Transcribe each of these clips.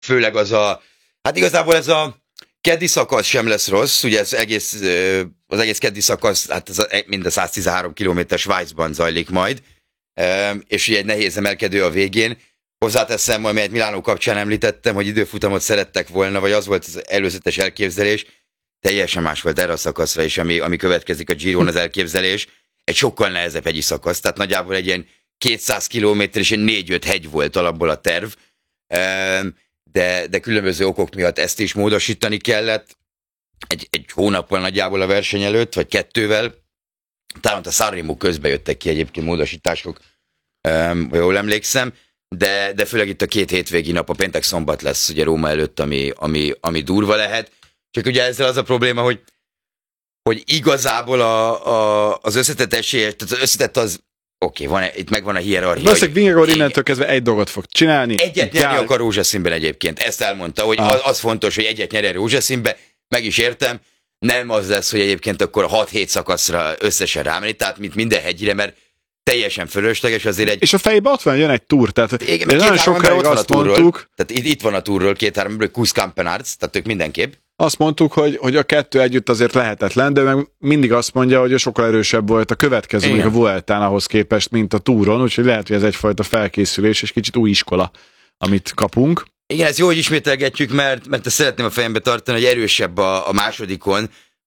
főleg hát igazából ez a keddi szakasz sem lesz rossz, ugye az egész keddi szakasz, hát mind a 113 km Svájcban zajlik majd, és ugye egy nehéz emelkedő a végén. Hozzáteszem, amelyet Milánó kapcsán említettem, hogy időfutamot szerettek volna, vagy az volt az előzetes elképzelés, teljesen más volt erre a szakaszra is, ami következik a Giron az elképzelés. Egy sokkal nehezebb hegyi szakasz, tehát nagyjából egy ilyen 200 kilométer és egy 4-5 hegy volt alapból a terv, de különböző okok miatt ezt is módosítani kellett. Egy hónappal nagyjából a verseny előtt, vagy 2-vel. Talán a Sanremo közben jöttek ki egyébként módosítások, jól emlékszem, de főleg itt a 2 hétvégi nap, a péntek-szombat lesz ugye Róma előtt, ami durva lehet. Csak ugye ezzel az a probléma, hogy igazából az összetett esélyes, tehát az összetett az oké, itt megvan a hierarchia. Valószínűleg Vingegaard innentől kezdve egy dolgot fog csinálni. Egyet nyerni akar rózsaszínben egyébként. Ezt elmondta, hogy az fontos, hogy egyet nyer rózsaszínbe. Meg is értem. Nem az lesz, hogy egyébként akkor 6-7 szakaszra összesen rámenni, tehát mint minden hegyre, mert teljesen fölösleges azért És a fejében ott van, jön egy túr, tehát nagyon sokáig azt mondtuk. Tehát itt van a túrról 2-3, Kusz Kampenarts, tehát ők mindenképp. Azt mondtuk, hogy a kettő együtt azért lehetetlen, de meg mindig azt mondja, hogy sokkal erősebb volt a következő, még a Vueltán ahhoz képest, mint a túron, úgyhogy lehet, hogy ez egyfajta felkészülés, és kicsit új iskola, amit kapunk. Igen, ezt jó, hogy ismételgetjük, mert ezt szeretném a fejembe tartani, hogy erősebb a másodikon,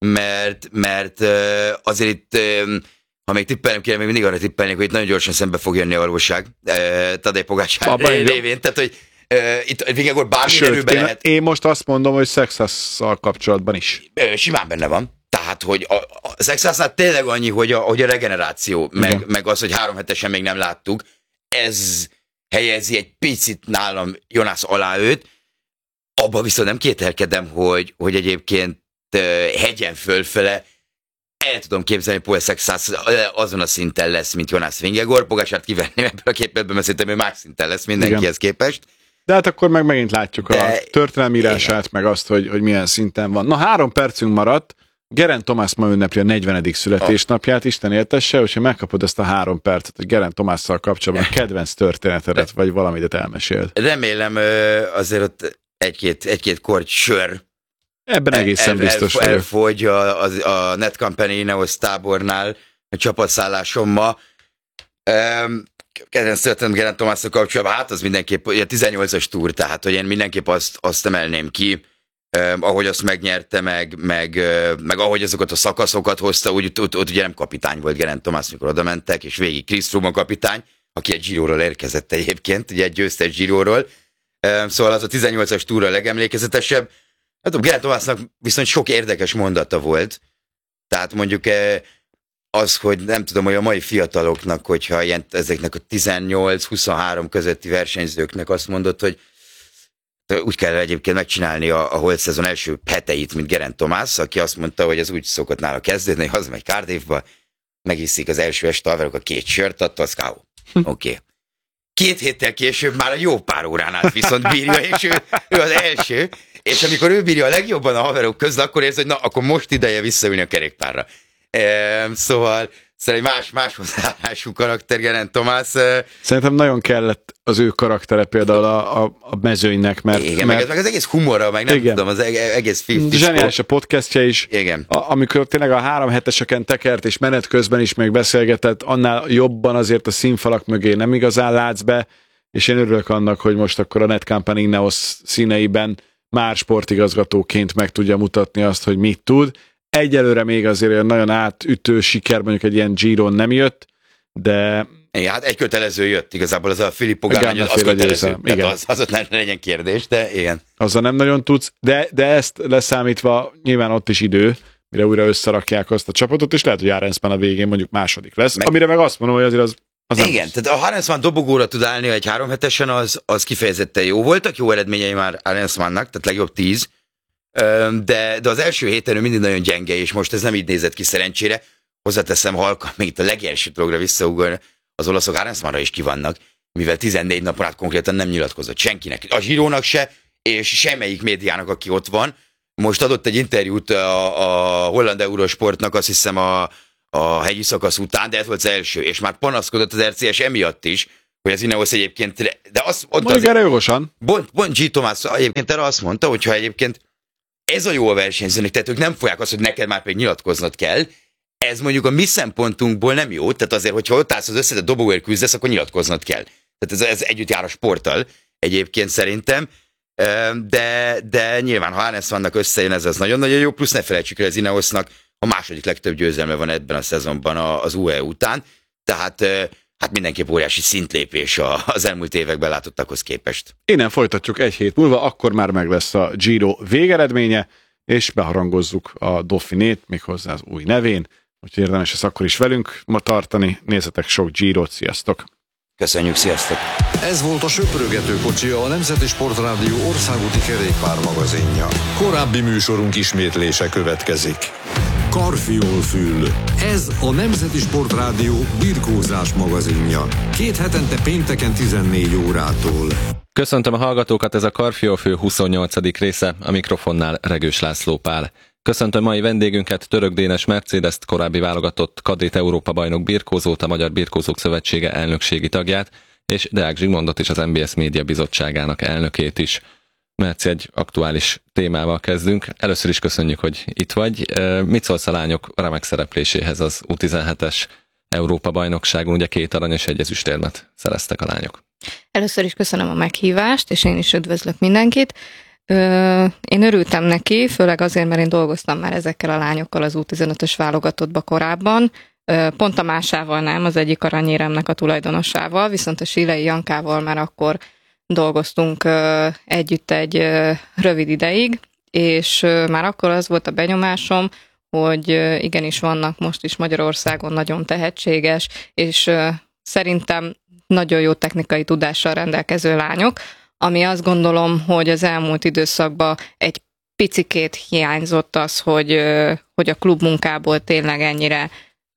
mert azért itt, ha még tippelnem kéne, még mindig arra tippelnék, hogy itt nagyon gyorsan szembe fog jönni a valóság Tadej Pogačar révén, tehát hogy itt Vingegaard bármilyen erőben lehet. Én most azt mondom, hogy Sexasszal kapcsolatban is. Simán benne van. Tehát, hogy a Sexasnál tényleg annyi, hogy a regeneráció, meg az, hogy 3 hetesen még nem láttuk, ez helyezi egy picit nálam Jonas alá őt. Abba viszont nem kételkedem, hogy egyébként hegyen fölfele el tudom képzelni, hogy Paul Sexas azon a szinten lesz, mint Jonas Vingegaard. Pogačart kivenném ebből a képletből, mert szerintem ő más szinten lesz mindenkihez képest. De hát akkor megint látjuk a történelmírását, meg azt, hogy milyen szinten van. Na, 3 percünk maradt. Geraint Thomas ma ünnepli a 40. születésnapját, Isten éltesse, hogyha megkapod ezt a 3 percet, hogy Geraint Thomasszal kapcsolatban kedvenc történetedet, vagy valamit elmesélt. Remélem azért ott egy-két korty sör ebben egészen biztos vagyok. Elfogy a Netcompany Ineos tábornál a csapatszálláson ma. Kedvenc történetem Geraint Thomasszal kapcsolatban, hát az mindenképp, ugye 18-as túr, tehát hogy én mindenképp azt emelném ki, ahogy azt megnyerte, meg ahogy azokat a szakaszokat hozta, úgy ott ugye nem kapitány volt Geraint Thomas, mikor oda mentek, és végig Chris Froome a kapitány, aki egy Giróról érkezett egyébként, ugye egy győztes Giróról. Szóval az a 18-as túra a legemlékezetesebb. Hát Geraint Thomasnak viszont sok érdekes mondata volt. Tehát mondjuk az, hogy nem tudom, hogy a mai fiataloknak, hogyha ezeknek a 18-23 közötti versenyzőknek azt mondott, hogy úgy kell egyébként megcsinálni a holt szezon első heteit, mint Geraint Thomas, aki azt mondta, hogy ez úgy szokott nála kezdődni, hogy hazamegy Cardiffba, megiszik az első este haverok a 2 sört, attól az K.O. Oké. 2 héttel később már a jó pár órán át viszont bírja, és ő az első, és amikor ő bírja a legjobban a haverok közül, akkor érzi, hogy na, akkor most ideje visszaülni a kerékpárra. Szóval egy más hozzáállású karakter Geraint Thomas. Szerintem nagyon kellett az ő karaktere például a mezőnynek, mert... Igen, meg az egész humora, meg nem tudom, az egész zseniális a podcastja is. Igen. Amikor tényleg a 3 heteseken tekert, és menet közben is még beszélgetett, annál jobban azért a színfalak mögé nem igazán látsz be, és én örülök annak, hogy most akkor a Netcompany Ineos színeiben már sportigazgatóként meg tudja mutatni azt, hogy mit tud. Egyelőre még azért olyan nagyon átütő siker, mondjuk egy ilyen Giron nem jött, de... Igen, hát egy kötelező jött igazából, az a Filippo Ganna, az kötelező. Az ott nem legyen kérdés, de igen. Azzal nem nagyon tudsz, de ezt leszámítva nyilván ott is idő, mire újra összerakják azt a csapatot, és lehet, hogy Arensman a végén mondjuk második lesz, amire meg azt mondom, hogy azért az igen, tehát a Arensman dobogóra tud állni egy 3 hetesen, az kifejezetten jó voltak, jó eredményei már Arensmannak, tehát legjobb 10, de az első héten ő mindig nagyon gyenge, és most ez nem így nézett ki szerencsére. Hozzáteszem halkan, még itt a legelső dologra visszaugorni, az olaszok Arensmanra is kivannak, mivel 14 napon át konkrétan nem nyilatkozott senkinek, a Girónak se, és semmelyik médiának, aki ott van. Most adott egy interjút a holland Eurosportnak, azt hiszem a hegyi szakasz után, de ez volt az első, és már panaszkodott az RCS emiatt is, hogy az Ineos egyébként, de azt mondta... Mondjuk erre jogosan. G. Thomas egyébként erre azt mondta, hogyha egyébként ez a jól versenyzőnek, tehát ők nem fogják azt, hogy neked már pedig nyilatkoznod kell, ez mondjuk a mi szempontunkból nem jó, tehát azért, hogyha ott állsz az összetett dobogóért küzdesz, akkor nyilatkoznod kell. Tehát ez együtt jár a sporttal egyébként szerintem, de nyilván, ha Arnes vannak összejön, ez nagyon-nagyon jó, plusz ne felejtsük el, az Ineosnak a második legtöbb győzelme van ebben a szezonban az UE után, tehát hát mindenképp óriási szintlépés az elmúlt években látottakhoz képest. Innen folytatjuk egy hét múlva, akkor már meg lesz a Giro végeredménye, és beharangozzuk a Dauphinét, méghozzá az új nevén, úgyhogy érdemes ezt akkor is velünk ma tartani. Nézzetek sok Girot, sziasztok! Köszönjük, sziasztok! Ez volt a Söprögető kocsia, a Nemzeti Sportrádió országúti kerékpármagazinja. Korábbi műsorunk ismétlése következik. Karfiolfül. Ez a Nemzeti Sportrádió birkózás magazinja. 2 hetente pénteken 14 órától. Köszöntöm a hallgatókat, ez a Karfiolfő 28. része, a mikrofonnál Regős László Pál. Köszöntöm mai vendégünket, Török Dénes Mercedest, korábbi válogatott kadét Európa-bajnok birkózót, a Magyar Birkózók Szövetsége elnökségi tagját, és Deák Zsigmondot is, az NBS Média Bizottságának elnökét is. Merci, egy aktuális témával kezdünk. Először is köszönjük, hogy itt vagy. Mit szólsz a lányok remek szerepléséhez az U17-es Európa-bajnokságon? Ugye 2 arany és 1 ezüstérmet szereztek a lányok. Először is köszönöm a meghívást, és én is üdvözlök mindenkit. Én örültem neki, főleg azért, mert én dolgoztam már ezekkel a lányokkal az U15-ös válogatottba korábban. Pont a másával nem, az egyik aranyéremnek a tulajdonosával, viszont a Silei Jankával már akkor dolgoztunk együtt egy rövid ideig, és már akkor az volt a benyomásom, hogy igenis vannak most is Magyarországon nagyon tehetséges, és szerintem nagyon jó technikai tudással rendelkező lányok, ami azt gondolom, hogy az elmúlt időszakban egy picikét hiányzott az, hogy a klubmunkából tényleg ennyire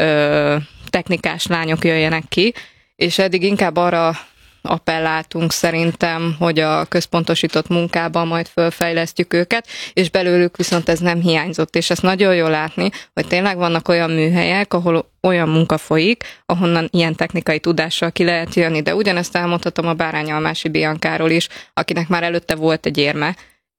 technikás lányok jöjjenek ki, és eddig inkább arra appelláltunk szerintem, hogy a központosított munkában majd fölfejlesztjük őket, és belőlük viszont ez nem hiányzott, és ezt nagyon jól látni, hogy tényleg vannak olyan műhelyek, ahol olyan munka folyik, ahonnan ilyen technikai tudással ki lehet jönni, de ugyanezt elmondhatom a Bárányi-Almási Biankáról is, akinek már előtte volt egy érme,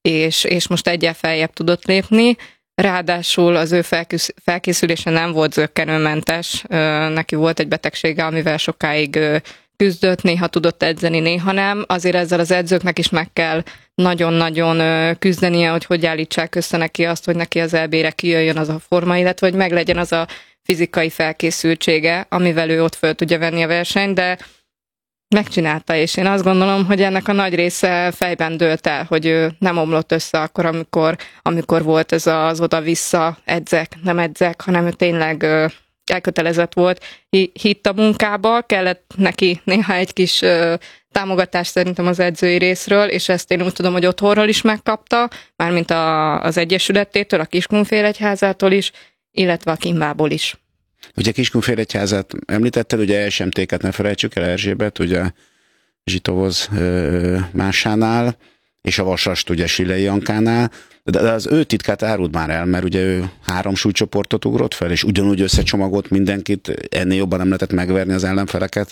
és most egyel feljebb tudott lépni, ráadásul az ő felkészülése nem volt zökkenőmentes, neki volt egy betegsége, amivel sokáig küzdött, néha tudott edzeni, néha nem. Azért ezzel az edzőknek is meg kell nagyon-nagyon küzdenie, hogy állítsák össze neki azt, hogy neki az EB-re kijöjjön az a forma, illetve hogy meglegyen az a fizikai felkészültsége, amivel ő ott föl tudja venni a versenyt, de megcsinálta, és én azt gondolom, hogy ennek a nagy része fejben dőlt el, hogy ő nem omlott össze akkor, amikor volt ez az oda-vissza nem edzek, hanem ő tényleg elkötelezett volt, hitt a munkába, kellett neki néha egy kis támogatás szerintem az edzői részről, és ezt én úgy tudom, hogy otthonról is megkapta, mármint az Egyesületétől, a Kiskunfélegyházától is, illetve a Kimbából is. Ugye Kiskunfélegyházát említetted, ugye SMT-ket ne felejtsük el, Erzsébet, ugye Zsitovoz másánál, és a Vasast ugye Silei Jankánál, de az ő titkát áruld már el, mert ugye ő 3 súlycsoportot ugrott fel, és ugyanúgy összecsomagolt mindenkit, ennél jobban nem lehetett megverni az ellenfeleket,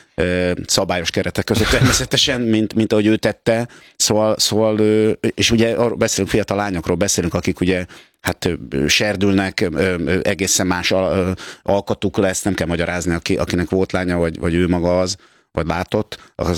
szabályos keretek között természetesen, mint ahogy ő tette, szóval és ugye arról beszélünk, fiatal lányokról beszélünk, akik ugye hát serdülnek, egészen más alkatuk lesz, nem kell magyarázni, akinek volt lánya, vagy ő maga az, vagy látott,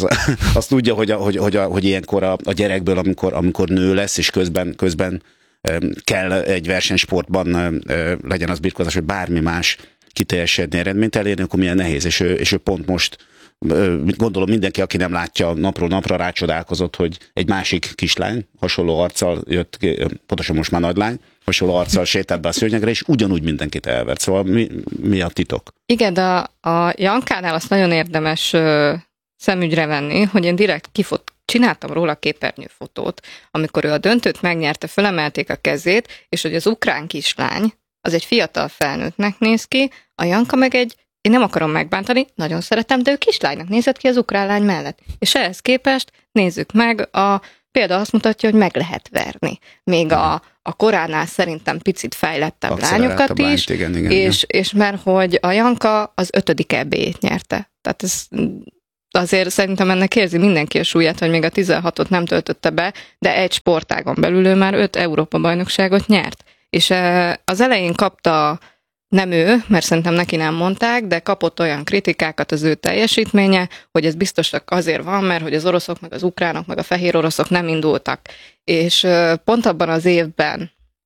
azt tudja, hogy ilyenkor a gyerekből, amikor nő lesz, és közben kell egy versenysportban, legyen az birkózás, vagy bármi más kiteljesedni, eredményt elérni, akkor milyen nehéz, és ő pont most, gondolom mindenki, aki nem látja, napról napra rácsodálkozott, hogy egy másik kislány hasonló arccal jött, pontosan most már nagylány, hasonló arccal sétált be a szőnyegre, és ugyanúgy mindenkit elvert. Szóval mi a titok? Igen, de a Jankánál azt nagyon érdemes szemügyre venni, hogy én direkt csináltam róla képernyőfotót, amikor ő a döntőt megnyerte, fölemelték a kezét, és hogy az ukrán kislány, az egy fiatal felnőttnek néz ki, a Janka meg én nem akarom megbántani, nagyon szeretem, de ő kislánynak nézett ki az ukrán lány mellett. És ehhez képest nézzük meg, példa azt mutatja, hogy meg lehet verni. Még a koránál szerintem picit fejlettebb lányokat is, igen. És mert hogy a Janka az 5. EB-jét nyerte. Tehát ez azért szerintem ennek érzi mindenki a súlyát, hogy még a 16-ot nem töltötte be, de egy sportágon belül ő már 5 Európa-bajnokságot nyert. És az elején kapta, nem ő, mert szerintem neki nem mondták, de kapott olyan kritikákat az ő teljesítménye, hogy ez biztosak azért van, mert hogy az oroszok, meg az ukránok, meg a fehér oroszok nem indultak. És pont abban az évben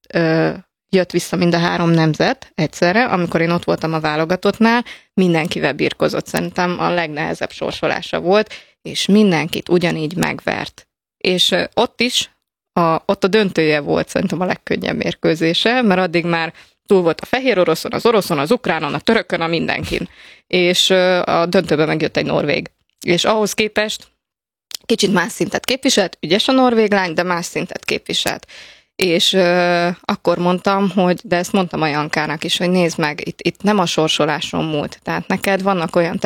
jött vissza mind a 3 nemzet egyszerre, amikor én ott voltam a válogatottnál, mindenkivel birkozott, szerintem a legnehezebb sorsolása volt, és mindenkit ugyanígy megvert. És ott is, ott a döntője volt szerintem a legkönnyebb mérkőzése, mert addig már túl volt a fehér oroszon, az ukránon, a törökön, a mindenkin. És a döntőben megjött egy norvég. És ahhoz képest kicsit más szintet képviselt, ügyes a norvég lány, de más szintet képviselt. És akkor mondtam, de ezt mondtam a Jankának is, hogy nézd meg, itt nem a sorsoláson múlt. Tehát neked van olyan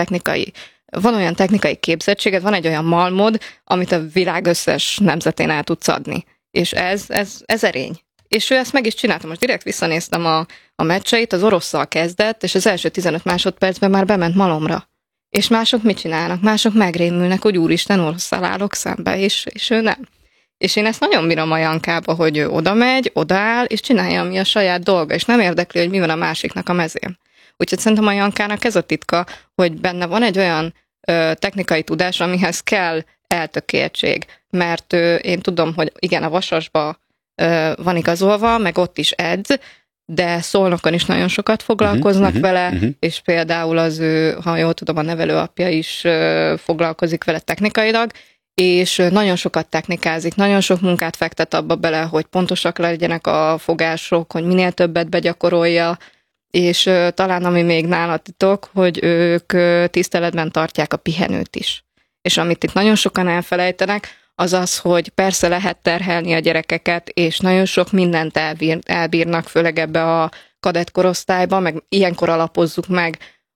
technikai képzettséged, van egy olyan malmod, amit a világ összes nemzetén el tudsz adni. És ez erény. És ő ezt meg is csinálta. Most direkt visszanéztem a meccseit, az orosszal kezdett, és az első 15 másodpercben már bement malomra. És mások mit csinálnak? Mások megrémülnek, hogy úristen, orosszal állok szembe, és ő nem. És én ezt nagyon bírom a Jankába, hogy ő oda megy, odaáll, és csinálja, ami a saját dolga, és nem érdekli, hogy mi van a másiknak a mezén. Úgyhogy szerintem a Jankának ez a titka, hogy benne van egy olyan technikai tudás, amihez kell eltökéltség. Mert én tudom, hogy igen, a Vasasba van igazolva, meg ott is edz, de Szolnokon is nagyon sokat foglalkoznak vele, és például az ő, ha jól tudom, a nevelőapja is foglalkozik vele technikailag, és nagyon sokat technikázik, nagyon sok munkát fektet abba bele, hogy pontosak legyenek a fogások, hogy minél többet begyakorolja, és talán ami még nála titok, hogy ők tiszteletben tartják a pihenőt is. És amit itt nagyon sokan elfelejtenek, az az, hogy persze lehet terhelni a gyerekeket, és nagyon sok mindent elbírnak, főleg ebbe a kadett korosztályba, meg ilyenkor alapozzuk meg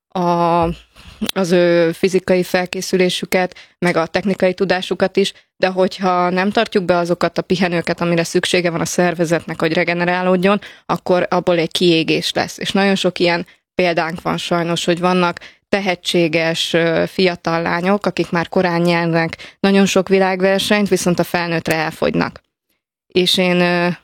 az ő fizikai felkészülésüket, meg a technikai tudásukat is, de hogyha nem tartjuk be azokat a pihenőket, amire szüksége van a szervezetnek, hogy regenerálódjon, akkor abból egy kiégés lesz. És nagyon sok ilyen példánk van sajnos, hogy vannak tehetséges fiatal lányok, akik már korán nyernek nagyon sok világversenyt, viszont a felnőttre elfogynak. És én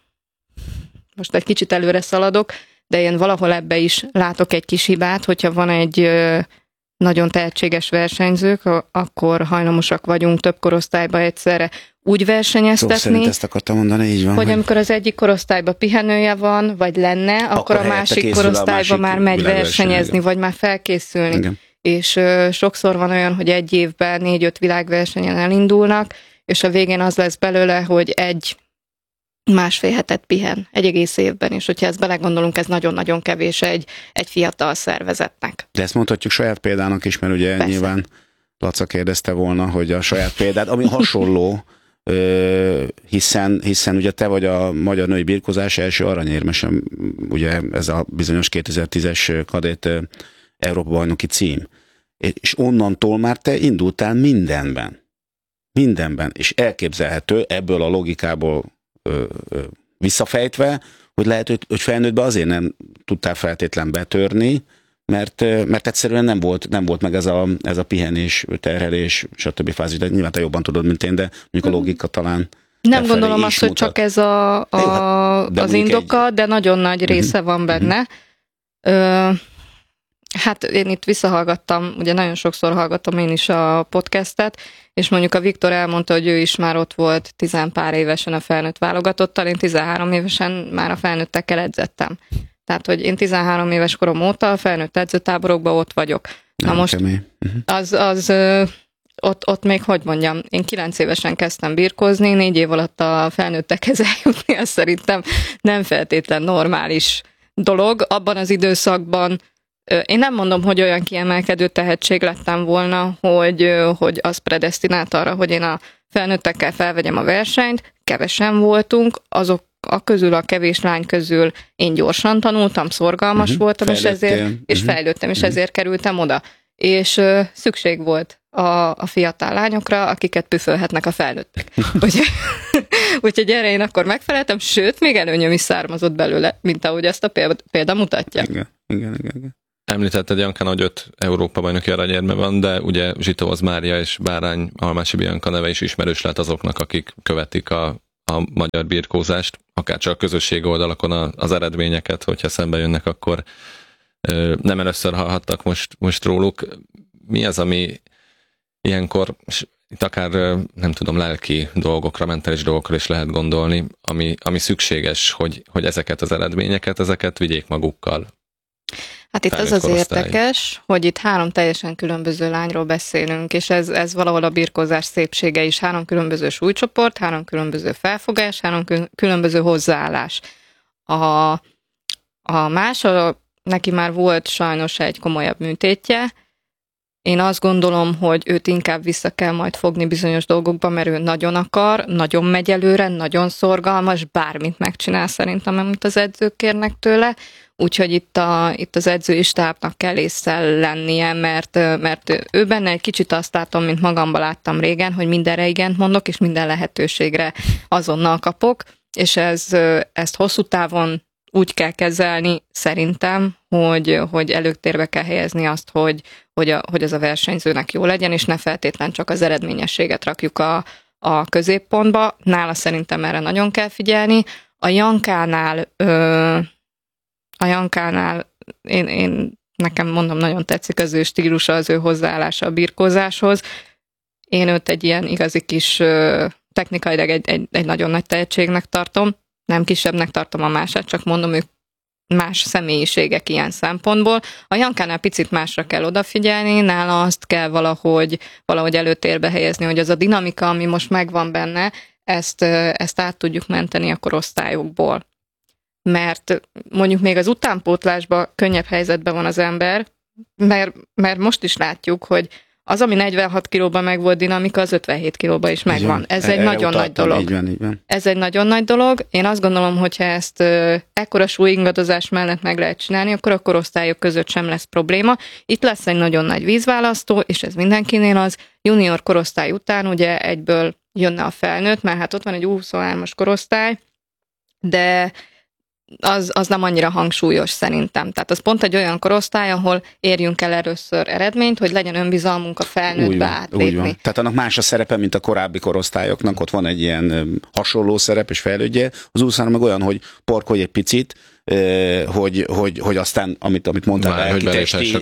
most egy kicsit előre szaladok, de én valahol ebbe is látok egy kis hibát, hogyha van egy nagyon tehetséges versenyzők, akkor hajlamosak vagyunk több korosztályba egyszerre úgy versenyeztetni, ezt akartam mondani, így van, hogy amikor az egyik korosztályban pihenője van, vagy lenne, akkor a másik korosztályban már megy versenyezni, vagy már felkészülni. Igen. És sokszor van olyan, hogy egy évben 4-5 világversenyen elindulnak, és a végén az lesz belőle, hogy másfél hetet pihen, egy egész évben, és hogyha ezt belegondolunk, ez nagyon-nagyon kevés egy fiatal szervezetnek. De ezt mondhatjuk saját példának is, mert ugye persze. Nyilván Laca kérdezte volna, hogy a saját példát, ami hasonló, hiszen ugye te vagy a magyar női birkózás első aranyérmesen, ugye ez a bizonyos 2010-es kadett Európa-bajnoki cím. És onnantól már te indultál mindenben, és elképzelhető ebből a logikából visszafejtve, hogy lehet, hogy felnőttben azért nem tudtál feltétlen betörni, mert egyszerűen nem volt meg ez a pihenés, terhelés, stb. Fázis, de nyilván te jobban tudod, mint én, de mondjuk a logika talán nem gondolom azt, hogy csak ez az indoka, de nagyon nagy része van benne. Hát én itt visszahallgattam, ugye nagyon sokszor hallgattam én is a podcastet, és mondjuk a Viktor elmondta, hogy ő is már ott volt 10 pár évesen a felnőtt válogatottal, én 13 évesen már a felnőttekkel edzettem. Tehát, hogy én 13 éves korom óta a felnőtt edzőtáborokban ott vagyok. Na most ott még, hogy mondjam, én 9 évesen kezdtem birkózni, 4 év alatt a felnőttekhez eljutni, az szerintem nem feltétlen normális dolog. Abban az időszakban én nem mondom, hogy olyan kiemelkedő tehetség lettem volna, hogy az predesztinált arra, hogy én a felnőttekkel felvegyem a versenyt. Kevesen voltunk, azok közül, a kevés lány közül én gyorsan tanultam, szorgalmas voltam, és fejlődtem, és ezért kerültem oda. És szükség volt a fiatal lányokra, akiket püfölhetnek a felnőttek. Úgyhogy erre én akkor megfeleltem, sőt, még előnyöm is származott belőle, mint ahogy ezt a példa mutatja. Igen. Említetted, Jankán, hogy 5 Európa-bajnoki aranyérme van, de ugye Zsitovoz Mária és Bárány Almási Bianca neve is ismerős lett azoknak, akik követik a magyar birkózást, akár csak a közösség oldalakon az eredményeket, hogyha szembe jönnek, akkor nem először hallhattak most róluk. Mi az, ami ilyenkor, itt akár nem tudom, lelki dolgokra, mentális dolgokra is lehet gondolni, ami szükséges, hogy ezeket az eredményeket, ezeket vigyék magukkal? Hát itt az érdekes, hogy itt 3 teljesen különböző lányról beszélünk, és ez valahol a birkózás szépsége is. 3 különböző súlycsoport, 3 különböző felfogás, 3 különböző hozzáállás. A más, neki már volt sajnos egy komolyabb műtétje. Én azt gondolom, hogy őt inkább vissza kell majd fogni bizonyos dolgokba, mert ő nagyon akar, nagyon megy előre, nagyon szorgalmas, bármit megcsinál szerintem, amit az edzők kérnek tőle. Úgyhogy itt az edzői stábnak kell észre lennie, mert ő benne egy kicsit azt látom, mint magamban láttam régen, hogy mindenre igent mondok, és minden lehetőségre azonnal kapok, és ezt hosszú távon úgy kell kezelni szerintem, hogy előtérbe kell helyezni azt, hogy az a versenyzőnek jó legyen, és ne feltétlen csak az eredményességet rakjuk a középpontba. Nála szerintem erre nagyon kell figyelni. A Jankánál én nekem mondom, nagyon tetszik az ő stílusa, az ő hozzáállása a birkózáshoz. Én őt egy ilyen igazi kis technikailag egy nagyon nagy tehetségnek tartom. Nem kisebbnek tartom a mását, csak mondom, ők más személyiségek ilyen szempontból. A Jankánál picit másra kell odafigyelni, nála azt kell valahogy előtérbe helyezni, hogy az a dinamika, ami most megvan benne, ezt át tudjuk menteni a korosztályokból. Mert mondjuk még az utánpótlásban könnyebb helyzetben van az ember, mert most is látjuk, hogy az, ami 46 kilóban meg volt dinamika, az 57 kilóban is megvan. Ez egy nagyon nagy dolog. Így van. Ez egy nagyon nagy dolog. Én azt gondolom, hogyha ezt ekkora súlyingadozás mellett meg lehet csinálni, akkor a korosztályok között sem lesz probléma. Itt lesz egy nagyon nagy vízválasztó, és ez mindenkinél az. Junior korosztály után ugye egyből jönne a felnőtt, mert hát ott van egy 23-as korosztály, de az nem annyira hangsúlyos szerintem. Tehát az pont egy olyan korosztály, ahol érjünk el először eredményt, hogy legyen önbizalmunk a felnőttbe átlépni. Úgy van. Tehát annak más a szerepe, mint a korábbi korosztályoknak, ott van egy ilyen hasonló szerep és fejlődje. Az 23 meg olyan, hogy parkolj egy picit, hogy aztán, amit mondtál, elkitesti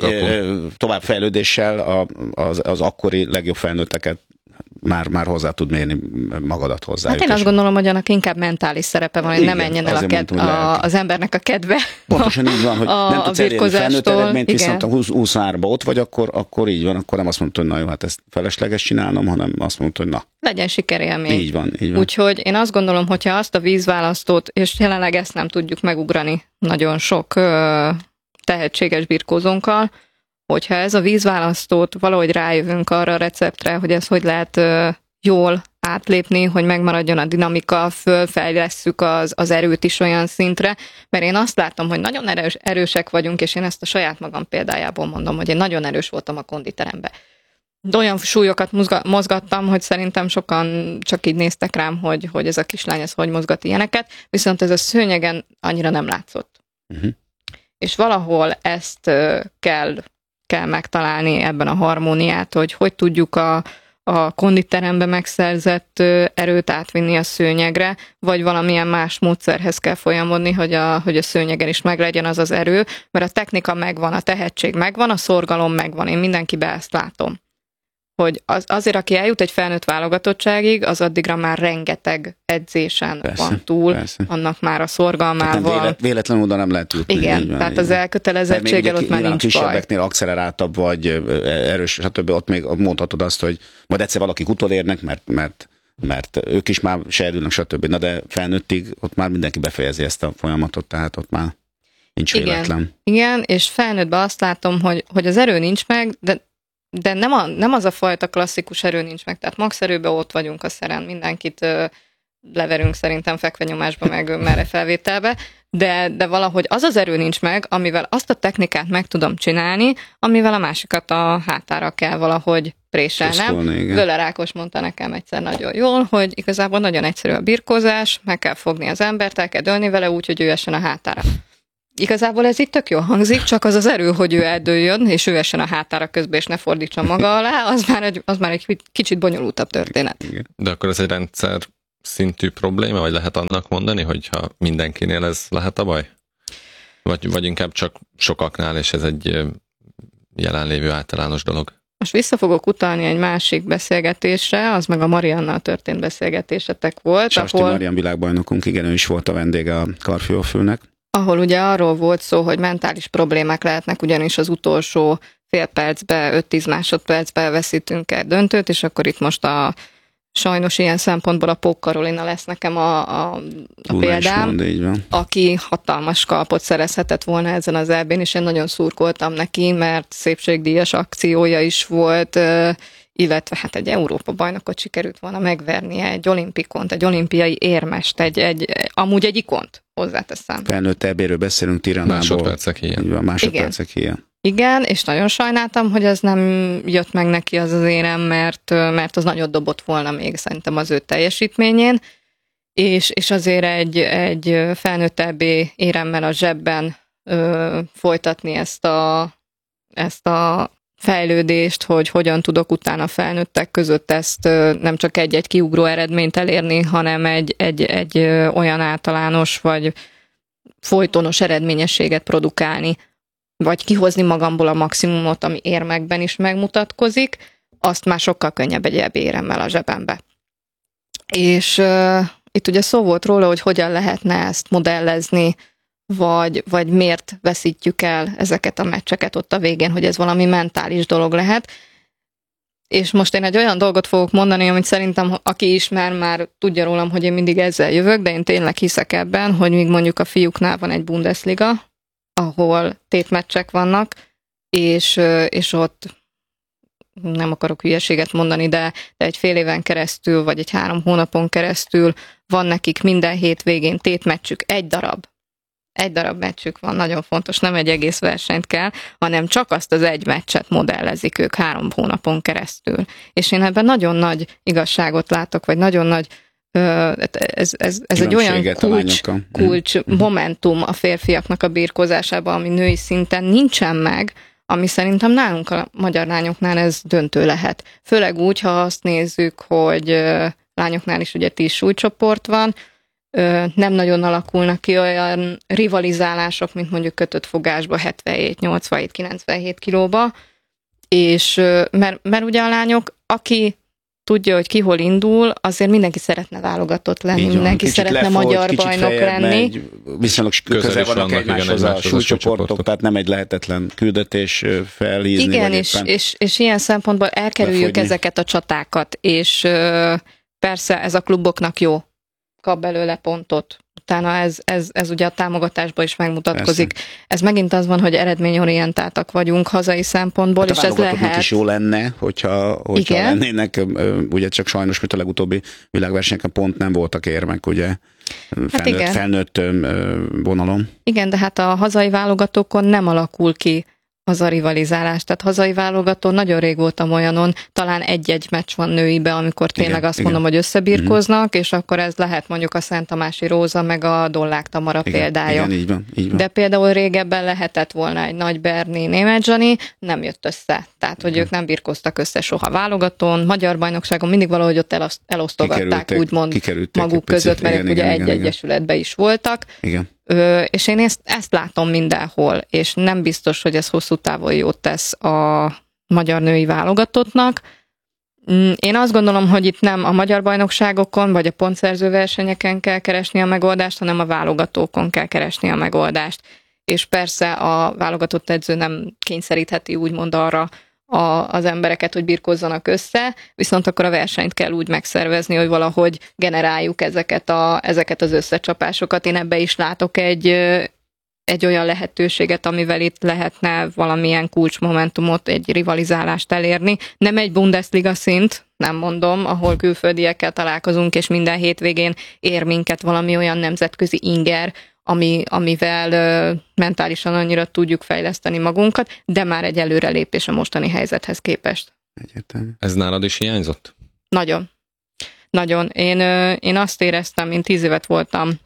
továbbfejlődéssel az akkori legjobb felnőtteket már hozzá tud mérni magadat hozzá. Hát én azt gondolom, hogy annak inkább mentális szerepe van, hogy nem menjen el az embernek a kedve. Pontosan így van, hogy nem tudsz elérni felnőtt eredményt, viszont a 23-ba ott vagy, akkor így van, akkor nem azt mondta, hogy na jó, hát ezt felesleges csinálnom, hanem azt mondta, hogy na. Legyen sikerélmény. Így van. Úgyhogy én azt gondolom, hogyha azt a vízválasztót, és jelenleg ezt nem tudjuk megugrani nagyon sok tehetséges birkózónkkal, hogyha ez a vízválasztót valahogy rájövünk arra a receptre, hogy ez hogy lehet jól átlépni, hogy megmaradjon a dinamika, fölfejlesszük az erőt is olyan szintre, mert én azt látom, hogy nagyon erősek vagyunk, és én ezt a saját magam példájából mondom, hogy én nagyon erős voltam a konditeremben. De olyan súlyokat mozgattam, hogy szerintem sokan csak így néztek rám, hogy ez a kislány ez hogy mozgat ilyeneket, viszont ez a szőnyegen annyira nem látszott. Uh-huh. És valahol ezt kell megtalálni ebben a harmóniát, hogy tudjuk a konditerembe megszerzett erőt átvinni a szőnyegre, vagy valamilyen más módszerhez kell folyamodni, hogy a szőnyegen is meglegyen az az erő, mert a technika megvan, a tehetség megvan, a szorgalom megvan, én mindenkiben ezt látom. Hogy azért, aki eljut egy felnőtt válogatottságig, az addigra már rengeteg edzésen van túl, annak már a szorgalmával. Hát véletlenül oda nem lehet jutni. Igen, tehát az elkötelezettséggel ott már nincs baj. Kisebbeknél akceleráltabb vagy erős, stb. Ott még mondhatod azt, hogy majd egyszer valakik utolérnek, mert ők is már serdülnek, stb. Na de felnőttig ott már mindenki befejezi ezt a folyamatot, tehát ott már nincs véletlen. Igen, és felnőttben azt látom, hogy az erő nincs meg, de nem az a fajta klasszikus erő nincs meg, tehát max erőben ott vagyunk a szeren, mindenkit leverünk szerintem fekvenyomásba, meg merre felvételbe, de valahogy az az erő nincs meg, amivel azt a technikát meg tudom csinálni, amivel a másikat a hátára kell valahogy préselnem. Völler Ákos mondta nekem egyszer nagyon jól, hogy igazából nagyon egyszerű a birkózás, meg kell fogni az embert, el kell dölni vele úgy, hogy ő essen a hátára. Igazából ez itt tök jól hangzik, csak az erő, hogy ő eldőljön, és ő essen a hátára közben, és ne fordítsa maga alá, az már egy kicsit bonyolultabb történet. De akkor ez egy rendszer szintű probléma, vagy lehet annak mondani, hogyha mindenkinél ez lehet a baj? Vagy inkább csak sokaknál, és ez egy jelenlévő általános dolog? Most vissza fogok utalni egy másik beszélgetésre, az meg a Mariannal történt beszélgetésetek volt. Sasti Marian világbajnokunk, igen, ő is volt a vendége a Karfiolfülnek. Ahol ugye arról volt szó, hogy mentális problémák lehetnek, ugyanis az utolsó fél percbe, 5-10 másodpercbe veszítünk el döntőt, és akkor itt most sajnos ilyen szempontból a Pók Karolina lesz nekem a példám, aki hatalmas kalpot szerezhetett volna ezen az EB-n, és én nagyon szurkoltam neki, mert szépségdíjas akciója is volt, illetve hát egy Európa-bajnokot sikerült volna megvernie, egy olimpikont, egy olimpiai érmest, amúgy egy ikont, hozzáteszem. Felnőtt EB-ről beszélünk Tiranából. Másodpercek ilyen. Másodpercek ilyen. Igen, és nagyon sajnáltam, hogy ez nem jött meg neki az érem, mert az nagyot dobott volna még szerintem az ő teljesítményén, és azért egy felnőtt EB éremmel a zsebben folytatni ezt a fejlődést, hogy hogyan tudok utána felnőttek között ezt nem csak egy kiugró eredményt elérni, hanem egy olyan általános vagy folytonos eredményességet produkálni, vagy kihozni magamból a maximumot, ami érmekben is megmutatkozik, azt már sokkal könnyebb egy EB éremmel a zsebembe. És itt ugye szó volt róla, hogy hogyan lehetne ezt modellezni, vagy miért veszítjük el ezeket a meccseket ott a végén, hogy ez valami mentális dolog lehet. És most én egy olyan dolgot fogok mondani, amit szerintem aki ismer, már tudja rólam, hogy én mindig ezzel jövök, de én tényleg hiszek ebben, hogy míg mondjuk a fiúknál van egy Bundesliga, ahol tétmeccsek vannak, és ott nem akarok hülyeséget mondani, de egy fél éven keresztül, vagy egy 3 hónapon keresztül van nekik minden hétvégén tétmeccsük, egy darab meccsük van, nagyon fontos, nem egy egész versenyt kell, hanem csak azt az egy meccset modellezik ők 3 hónapon keresztül. És én ebben nagyon nagy igazságot látok, vagy nagyon nagy ez egy olyan kulcs momentum a férfiaknak a birkózásában, ami női szinten nincsen meg, ami szerintem nálunk a magyar lányoknál ez döntő lehet. Főleg úgy, ha azt nézzük, hogy lányoknál is ugye 10 súlycsoport van, nem nagyon alakulnak ki olyan rivalizálások, mint mondjuk kötött fogásba 77, 87, 97 kilóba, és mert ugye a lányok, aki tudja, hogy ki hol indul, azért mindenki szeretne válogatott lenni, mindenki szeretne magyar bajnok lenni. Viszonylag közel vannak egymáshoz a súlycsoportok, tehát nem egy lehetetlen küldetés felhízni. Igen, és ilyen szempontból elkerüljük ezeket a csatákat, és persze ez a kluboknak jó, kap belőle pontot. Utána ez ugye a támogatásban is megmutatkozik. Persze. Ez megint az van, hogy eredményorientáltak vagyunk hazai szempontból, hát és ez lehet... is jó lenne, hogyha lennének, ugye csak sajnos, mint a legutóbbi világversenyeken pont nem voltak érmek, ugye, felnőtt vonalon. Igen, de hát a hazai válogatókon nem alakul ki az a rivalizálás. Tehát hazai válogató nagyon rég voltam olyanon, talán egy-egy meccs van nőibe, amikor tényleg azt mondom, hogy összebirkóznak, és akkor ez lehet mondjuk a Szent Tamási Róza, meg a Dollák Tamara példája. Igen, így van. De például régebben lehetett volna egy Nagy Berni, Németh Zsani, nem jött össze. Tehát, hogy ők nem birkóztak össze soha válogatón, magyar bajnokságon, mindig valahogy ott elosztogatták, úgymond maguk között, mert ők ugye egy egyesületben is voltak. Igen. És én ezt látom mindenhol, és nem biztos, hogy ez hosszú távon jót tesz a magyar női válogatottnak. Én azt gondolom, hogy itt nem a magyar bajnokságokon, vagy a pontszerző versenyeken kell keresni a megoldást, hanem a válogatókon kell keresni a megoldást. És persze a válogatott edző nem kényszerítheti úgymond arra az embereket, hogy birkózzanak össze, viszont akkor a versenyt kell úgy megszervezni, hogy valahogy generáljuk ezeket az összecsapásokat. Én ebbe is látok egy olyan lehetőséget, amivel itt lehetne valamilyen kulcsmomentumot, egy rivalizálást elérni. Nem egy Bundesliga szint, nem mondom, ahol külföldiekkel találkozunk, és minden hétvégén ér minket valami olyan nemzetközi inger, amivel mentálisan annyira tudjuk fejleszteni magunkat, de már egy előrelépés a mostani helyzethez képest. Egyértelmű. Ez nálad is hiányzott? Nagyon. Nagyon. Én azt éreztem, én 10 évet voltam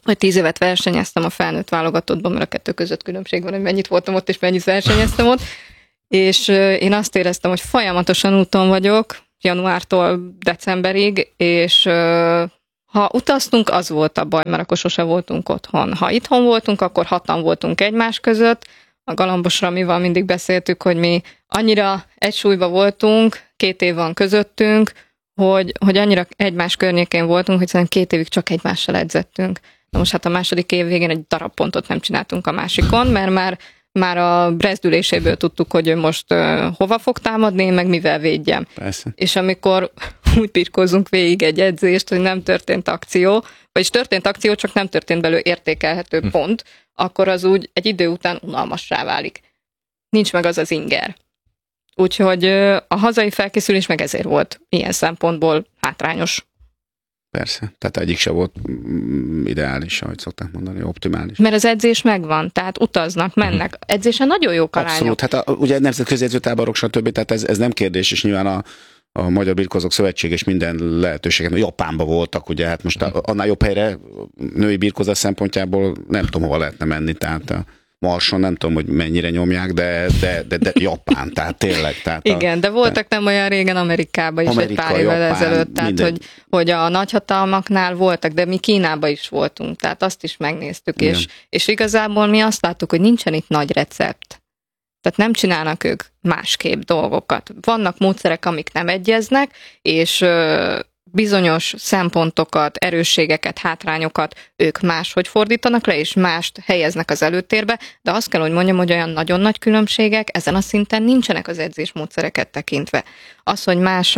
vagy 10 évet versenyeztem a felnőtt válogatottban, mert a kettő között különbség van, hogy mennyit voltam ott, és mennyit versenyeztem ott. És én azt éreztem, hogy folyamatosan úton vagyok, januártól decemberig, és ha utaztunk, az volt a baj, mert akkor sose voltunk otthon. Ha itthon voltunk, akkor 6-an voltunk egymás között. A Galambos Ramival mindig beszéltük, hogy mi annyira egy súlyba voltunk, 2 év van közöttünk, hogy annyira egymás környékén voltunk, hogy szerintem 2 évig csak egymással edzettünk. Na most hát a második év végén egy darab pontot nem csináltunk a másikon, mert már a brezdüléséből tudtuk, hogy ő most hova fog támadni, meg mivel védjem. Persze. És amikor úgy birkózunk végig egy edzést, hogy nem történt akció, vagyis történt akció, csak nem történt belőle értékelhető pont, akkor az úgy egy idő után unalmassá válik. Nincs meg az az inger. Úgyhogy a hazai felkészülés meg ezért volt ilyen szempontból hátrányos. Persze, tehát egyik se volt ideális, ahogy szokták mondani, optimális. Mert az edzés megvan, tehát utaznak, mennek. Edzésen nagyon jók a lányok. Abszolút, hát ugye nemzetközi edzőtáborok, stb., tehát ez nem kérdés, és nyilván a Magyar Birkózók Szövetség és minden lehetőséget, Japánban voltak, ugye, hát most annál jobb helyre női birkózás szempontjából nem tudom, hova lehetne menni, tehát a Marson nem tudom, hogy mennyire nyomják, de Japán, tehát tényleg. Tehát igen, de voltak nem olyan régen Amerikában is, egy pár évvel ezelőtt, tehát hogy a nagyhatalmaknál voltak, de mi Kínában is voltunk, tehát azt is megnéztük, és igazából mi azt láttuk, hogy nincsen itt nagy recept. Tehát nem csinálnak ők másképp dolgokat. Vannak módszerek, amik nem egyeznek, és bizonyos szempontokat, erősségeket, hátrányokat ők máshogy fordítanak le, és mást helyeznek az előtérbe, de azt kell, hogy mondjam, hogy olyan nagyon nagy különbségek ezen a szinten nincsenek az edzésmódszereket tekintve. Az, hogy más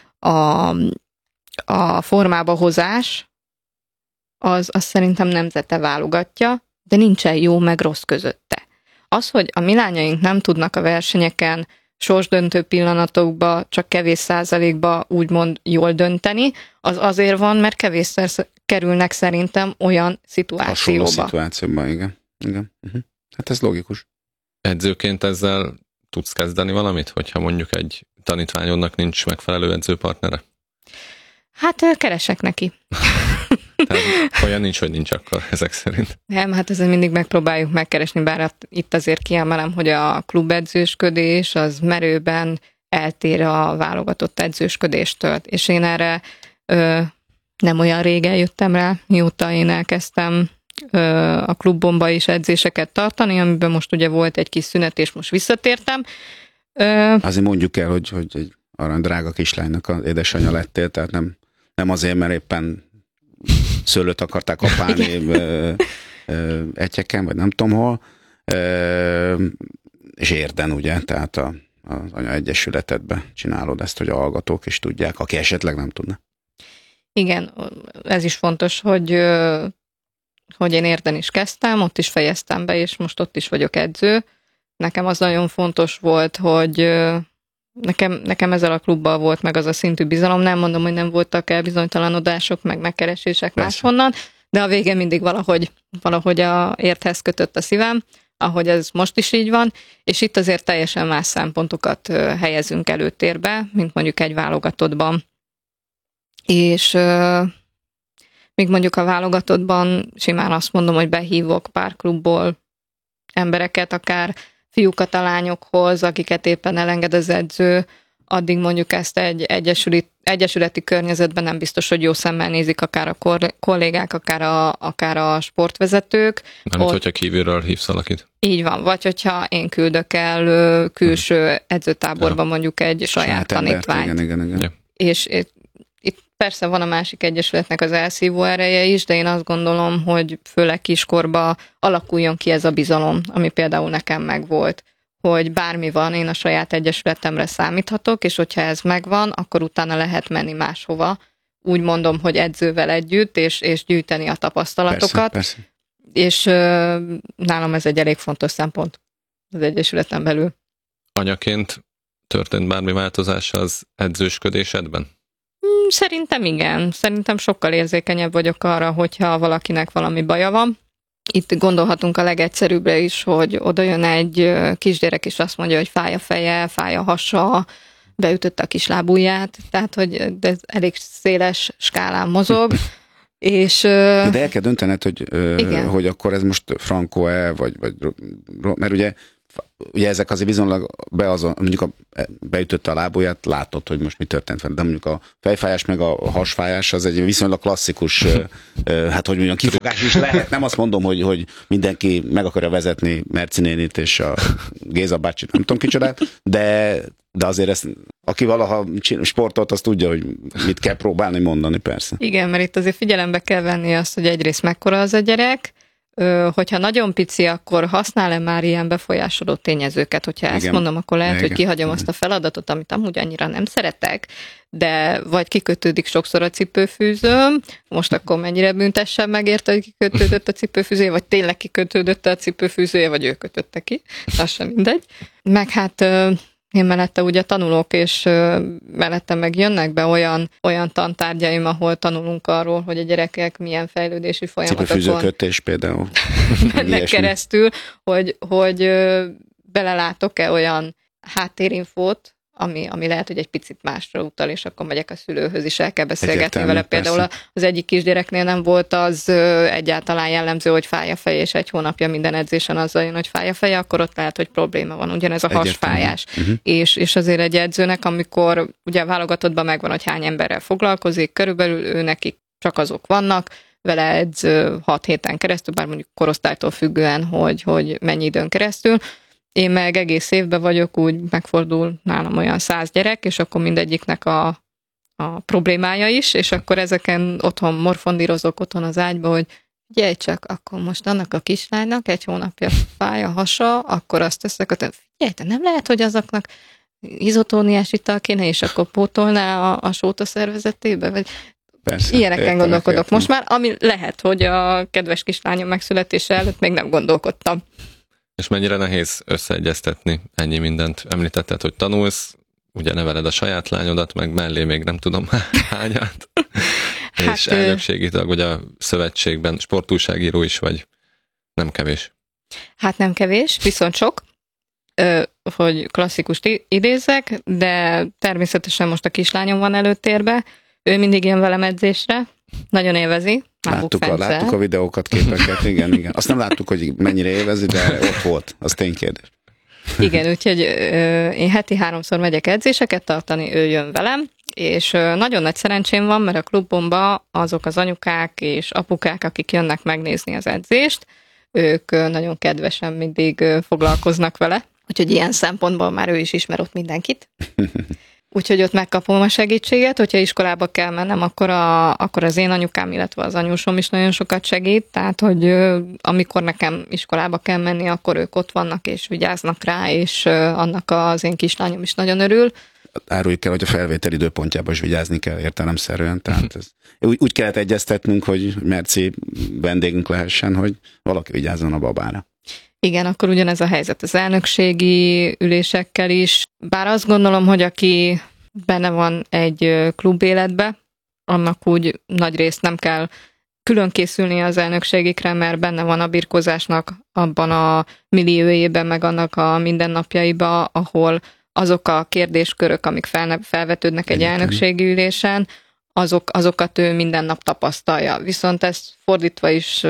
a formába hozás, az szerintem nemzete válogatja, de nincsen jó meg rossz közötte. Az, hogy a mi lányaink nem tudnak a versenyeken sorsdöntő pillanatokban csak kevés százalékba úgymond jól dönteni, az azért van, mert kevésszer kerülnek szerintem olyan szituációba. Hasonló szituációban, igen. Hát ez logikus. Edzőként ezzel tudsz kezdeni valamit, hogyha mondjuk egy tanítványodnak nincs megfelelő edzőpartnere? Hát keresek neki. Tehát olyan nincs, hogy nincs akkor ezek szerint. Nem, hát ezen mindig megpróbáljuk megkeresni, bár itt azért kiemelem, hogy a klubedzősködés az merőben eltér a válogatott edzősködéstől. És én erre nem olyan régen jöttem rá, mióta én elkezdtem a klubomba is edzéseket tartani, amiben most ugye volt egy kis szünet, és most visszatértem. Azért mondjuk el, hogy egy arany drága kislánynak az édesanyja lettél, tehát nem azért, mert éppen szőlőt akarták kapálni egyeken, vagy nem tudom hol, és Érden, ugye, tehát az Anya Egyesületedbe csinálod ezt, hogy a hallgatók is tudják, aki esetleg nem tudna. Igen, ez is fontos, hogy én Érden is kezdtem, ott is fejeztem be, és most ott is vagyok edző. Nekem az nagyon fontos volt, hogy nekem ezzel a klubbal volt meg az a szintű bizalom, nem mondom, hogy nem voltak elbizonytalanodások, meg megkeresések máshonnan, de a végén mindig valahogy a Érthez kötött a szívem, ahogy ez most is így van, és itt azért teljesen más szempontokat helyezünk előtérbe, mint mondjuk egy válogatottban. És még mondjuk a válogatottban simán azt mondom, hogy behívok pár klubból embereket, akár fiúkat a lányokhoz, akiket éppen elenged az edző, addig mondjuk ezt egy egyesületi környezetben nem biztos, hogy jó szemmel nézik akár a kollégák, akár a sportvezetők. Mármint, hogyha kívülről hívsz valakit. Így van, vagy hogyha én küldök el külső edzőtáborba mondjuk egy saját tanítványt. Igen. Ja. És itt persze van a másik egyesületnek az elszívó ereje is, de én azt gondolom, hogy főleg kiskorba alakuljon ki ez a bizalom, ami például nekem megvolt, hogy bármi van, én a saját egyesületemre számíthatok, és hogyha ez megvan, akkor utána lehet menni máshova. Úgy mondom, hogy edzővel együtt, és gyűjteni a tapasztalatokat. Persze. És nálam ez egy elég fontos szempont az egyesületen belül. Anyaként történt bármi változás az edzősködésedben? Szerintem igen. Szerintem sokkal érzékenyebb vagyok arra, hogyha valakinek valami baja van. Itt gondolhatunk a legegyszerűbbre is, hogy oda jön egy kisgyerek, és azt mondja, hogy fáj a feje, fáj a hasa, beütötte a kislábujját, tehát hogy ez elég széles skálán mozog. És, de el kell döntened, hogy akkor ez most Franco-e, vagy mert ugye ezek azért viszonylag mondjuk beütötte a lábujját, látod, hogy most mi történt vele, de mondjuk a fejfájás meg a hasfájás az egy viszonylag klasszikus, hát hogy mondjam, kifogás is lehet. Nem azt mondom, hogy mindenki meg akarja vezetni Merci nénit és a Géza bácsit, nem tudom kicsodát, de azért ezt, aki valaha sportolt, az tudja, hogy mit kell próbálni mondani, persze. Igen, mert itt azért figyelembe kell venni azt, hogy egyrészt mekkora az a gyerek, hogyha nagyon pici, akkor használ-e már ilyen befolyásoló tényezőket? Hogyha igen, ezt mondom, akkor lehet, hogy kihagyom azt a feladatot, amit amúgy annyira nem szeretek, de vagy kikötődik sokszor a cipőfűzőm, most akkor mennyire büntessem megérte, hogy kikötődött a cipőfűzője, vagy tényleg kikötődött a cipőfűzője, vagy ő kötötte ki, az sem mindegy. Meg hát én mellette ugye tanulok, és mellette meg jönnek be olyan tantárgyaim, ahol tanulunk arról, hogy a gyerekek milyen fejlődési folyamatokon cipőfűzőkötés például mennek keresztül, hogy belelátok-e olyan háttérinfót, ami lehet, hogy egy picit másra utal, és akkor megyek a szülőhöz is, el kell beszélgetni vele. Például az egyik kisgyereknél nem volt az egyáltalán jellemző, hogy fáj a feje, és egy hónapja minden edzésen azzal jön, hogy fáj a feje, akkor ott lehet, hogy probléma van. Ugyanez a hasfájás. És azért egy edzőnek, amikor ugye a válogatottban megvan, hogy hány emberrel foglalkozik, körülbelül ő nekik csak azok vannak, vele edz 6 héten keresztül, bár mondjuk korosztálytól függően, hogy mennyi időn keresztül. Én meg egész évben vagyok, úgy megfordul nálam olyan 100 gyerek, és akkor mindegyiknek a problémája is, és akkor ezeken otthon morfondírozok otthon az ágyba, hogy figyelj csak, akkor most annak a kislánynak 1 hónapja fáj a hasa, akkor azt teszek, figyelj, te nem lehet, hogy azoknak izotóniás ital kéne, és akkor pótolná a sót a szervezetébe, vagy persze, ilyeneken gondolkodok most már, ami lehet, hogy a kedves kislányom megszületése előtt még nem gondolkodtam. És mennyire nehéz összeegyeztetni ennyi mindent? Említetted, hogy tanulsz, ugye neveled a saját lányodat, meg mellé még nem tudom hányat. Hát, és elnökségi tag, vagy a szövetségben sportújságíró is vagy. Nem kevés. Hát nem kevés, viszont sok, hogy klasszikust idézzek, de természetesen most a kislányom van előtérbe, ő mindig jön velem edzésre, nagyon élvezi. Láttuk a videókat, képeket, igen. Azt nem láttuk, hogy mennyire élvezi, de ott volt, az ténykérdés. Igen, úgyhogy én heti 3-szor megyek edzéseket tartani, ő jön velem, és nagyon nagy szerencsém van, mert a klubomban azok az anyukák és apukák, akik jönnek megnézni az edzést, ők nagyon kedvesen mindig foglalkoznak vele, úgyhogy ilyen szempontból már ő is ismer ott mindenkit. Úgyhogy ott megkapom a segítséget, hogyha iskolába kell mennem, akkor az én anyukám, illetve az anyósom is nagyon sokat segít, tehát hogy amikor nekem iskolába kell menni, akkor ők ott vannak és vigyáznak rá, és annak az én kislányom is nagyon örül. Áruljuk el, hogy a felvétel időpontjában is vigyázni kell értelemszerűen, tehát ez, úgy kellett egyeztetnünk, hogy Merci vendégünk lehessen, hogy valaki vigyázzon a babára. Igen, akkor ugyanez a helyzet az elnökségi ülésekkel is. Bár azt gondolom, hogy aki benne van egy klubéletbe, annak úgy nagy részt nem kell külön készülni az elnökségikre, mert benne van a birkózásnak abban a milliójében, meg annak a mindennapjaiba, ahol azok a kérdéskörök, amik felvetődnek egy elnökségi ülésen, azokat ő minden nap tapasztalja. Viszont ezt fordítva is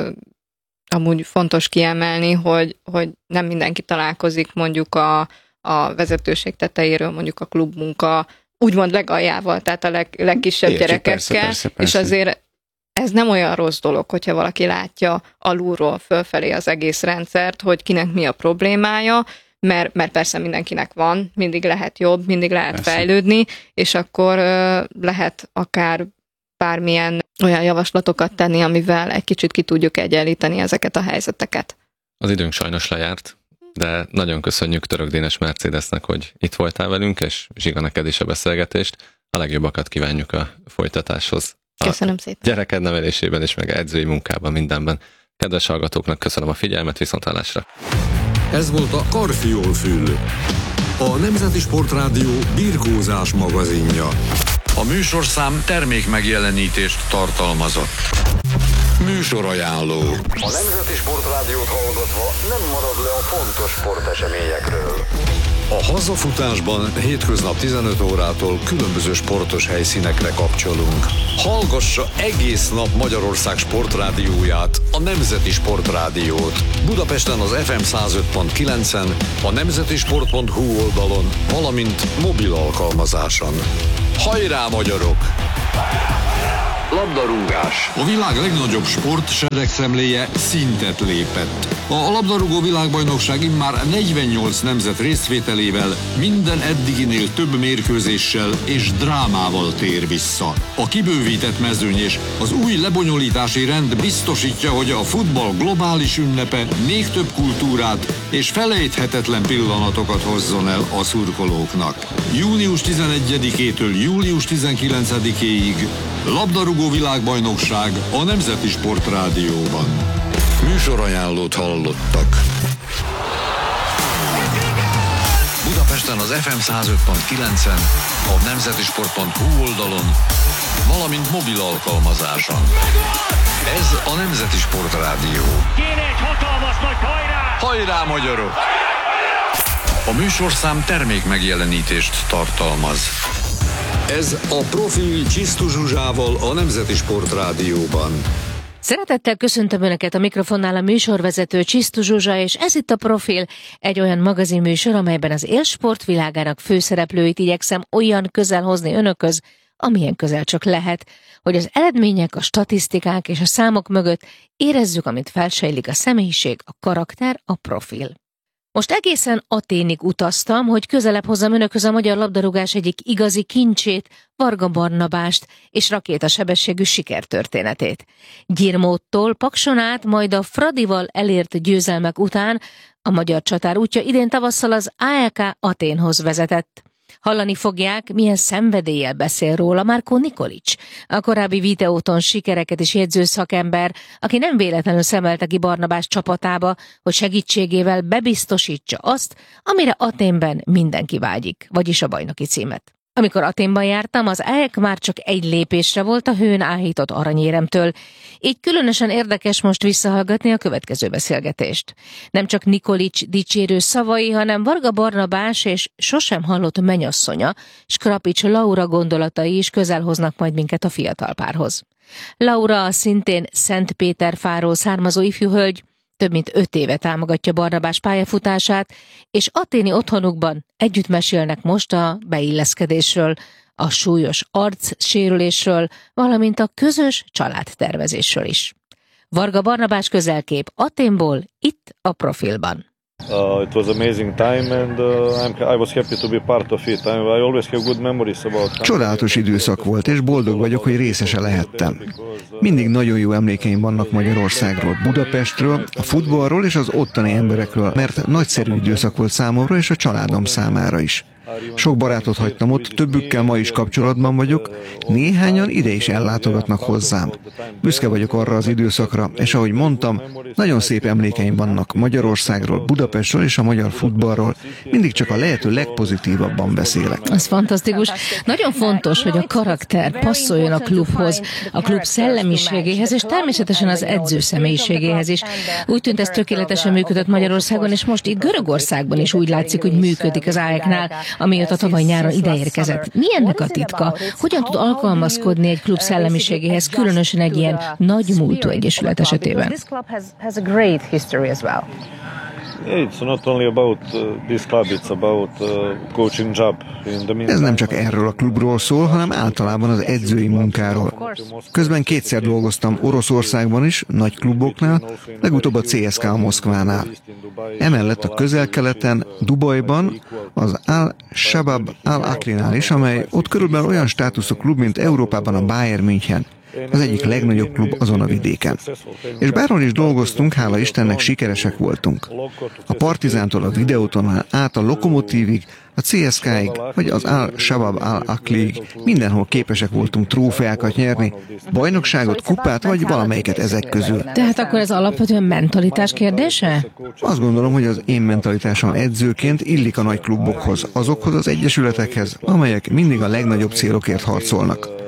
amúgy fontos kiemelni, hogy nem mindenki találkozik mondjuk a vezetőség tetejéről, mondjuk a klubmunka úgymond legaljával, tehát a legkisebb gyerekekkel, persze. És azért ez nem olyan rossz dolog, hogyha valaki látja alulról fölfelé az egész rendszert, hogy kinek mi a problémája, mert persze mindenkinek van, mindig lehet jobb, mindig lehet fejlődni, és akkor lehet akár bármilyen olyan javaslatokat tenni, amivel egy kicsit ki tudjuk egyenlíteni ezeket a helyzeteket. Az időnk sajnos lejárt, de nagyon köszönjük Török Dénes Mercedesnek, hogy itt voltál velünk, és Zsiga, neked is a beszélgetést. A legjobbakat kívánjuk a folytatáshoz. Köszönöm szépen. Gyereked nevelésében és meg edzői munkában, mindenben. Kedves hallgatóknak köszönöm a figyelmet, viszonthallásra. Ez volt a Karfiol-fül, a Nemzeti Sportrádió birkózás magazinja. A műsorszám termékmegjelenítést tartalmazott. Műsorajánló. A Nemzeti Sportrádiót hallgatva nem marad le a fontos sporteseményekről. A hazafutásban hétköznap 15 órától különböző sportos helyszínekre kapcsolunk. Hallgassa egész nap Magyarország sportrádióját, a Nemzeti Sportrádiót. Budapesten az FM 105.9-en, a nemzetisport.hu oldalon, valamint mobil alkalmazáson. Hajrá, magyarok! Labdarúgás. A világ legnagyobb sport seregszemléje szintet lépett. A labdarúgó világbajnokság immár 48 nemzet részvételével, minden eddiginél több mérkőzéssel és drámával tér vissza. A kibővített mezőny és az új lebonyolítási rend biztosítja, hogy a futball globális ünnepe még több kultúrát és felejthetetlen pillanatokat hozzon el a szurkolóknak. Június 11-től július 19-éig labdarúgó világbajnokság a Nemzeti Sportrádióban. Műsorajánlót hallottak. Budapesten az FM 105.9-en, a nemzetisport.hu oldalon, valamint mobil alkalmazáson. Ez a Nemzeti Sportrádió. Kéne egy hatalmas nagy hajrá! Hajrá, magyarok! A műsorszám termék megjelenítést tartalmaz. Ez a Profil Csisztu Zsuzsával a Nemzeti Sportrádióban. Szeretettel köszöntöm Önöket, a mikrofonnál a műsorvezető Csisztu Zsuzsa, és ez itt a Profil, egy olyan magazinműsor, amelyben az élsport világának főszereplőit igyekszem olyan közel hozni Önökhöz, amilyen közel csak lehet, hogy az eredmények, a statisztikák és a számok mögött érezzük, amit felsejlik a személyiség, a karakter, a profil. Most egészen Athénig utaztam, hogy közelebb hozzam Önökhöz a magyar labdarúgás egyik igazi kincsét, Varga Barnabást és rakétasebességű sikertörténetét. Gyirmóttól Pakson át, majd a Fradival elért győzelmek után a magyar csatár útja idén tavasszal az AEK Athénhoz vezetett. Hallani fogják, milyen szenvedéllyel beszél róla Marko Nikolić, a korábbi videóton sikereket is jegyző szakember, aki nem véletlenül szemelte ki Barnabás csapatába, hogy segítségével bebiztosítsa azt, amire Athénben mindenki vágyik, vagyis a bajnoki címet. Amikor Athénban jártam, az AEK már csak egy lépésre volt a hőn áhított aranyéremtől, így különösen érdekes most visszahallgatni a következő beszélgetést. Nem csak Nikolić dicsérő szavai, hanem Varga Barnabás és sosem hallott mennyasszonya, Skrapics Laura gondolatai is közel hoznak majd minket a fiatal párhoz. Laura a szintén Szentpéterfáról származó ifjú hölgy, több mint 5 éve támogatja Barnabás pályafutását, és athéni otthonukban együtt mesélnek most a beilleszkedésről, a súlyos arcsérülésről, valamint a közös családtervezésről is. Varga Barnabás közelkép Athénból, itt a Profilban. It was amazing time and I was happy to be part of it. I always have good memories about. Csodálatos időszak volt, és boldog vagyok, hogy részese lehettem. Mindig nagyon jó emlékeim vannak Magyarországról, Budapestről, a futballról és az ottani emberekről, mert nagyszerű időszak volt számomra és a családom számára is. Sok barátot hagytam ott, többükkel ma is kapcsolatban vagyok, néhányan ide is ellátogatnak hozzám. Büszke vagyok arra az időszakra, és ahogy mondtam, nagyon szép emlékeim vannak Magyarországról, Budapestről és a magyar futballról. Mindig csak a lehető legpozitívabban beszélek. Ez fantasztikus. Nagyon fontos, hogy a karakter passzoljon a klubhoz, a klub szellemiségéhez, és természetesen az edző személyiségéhez is. Úgy tűnt, ez tökéletesen működött Magyarországon, és most itt Görögországban is úgy látszik, hogy működik az AEK-nál, amióta tavaly nyáron ideérkezett. Mi ennek a titka? Hogyan tud alkalmazkodni egy klub szellemiségéhez, különösen egy ilyen nagy múltú egyesület esetében? It's not only about this club, it's about coaching job. Ez nem csak erről a klubról szól, hanem általában az edzői munkáról. Közben 2-szer dolgoztam Oroszországban is, nagy kluboknál, legutóbb a CSKA Moszkvánál. Emellett a Közel-Keleten, Dubajban, az Al-Shabab Al-Aklinál is, amely ott körülbelül olyan státuszú klub, mint Európában a Bayern München. Az egyik legnagyobb klub azon a vidéken. És bárhol is dolgoztunk, hála Istennek sikeresek voltunk. A Partizántól a Videóton át a Lokomotívig, a CSKA-ig, vagy az Al-Shabab Al-Aklig, mindenhol képesek voltunk trófeákat nyerni, bajnokságot, kupát, vagy valamelyiket ezek közül. Tehát akkor ez alapvetően mentalitás kérdése? Azt gondolom, hogy az én mentalitásom edzőként illik a nagy klubokhoz, azokhoz az egyesületekhez, amelyek mindig a legnagyobb célokért harcolnak.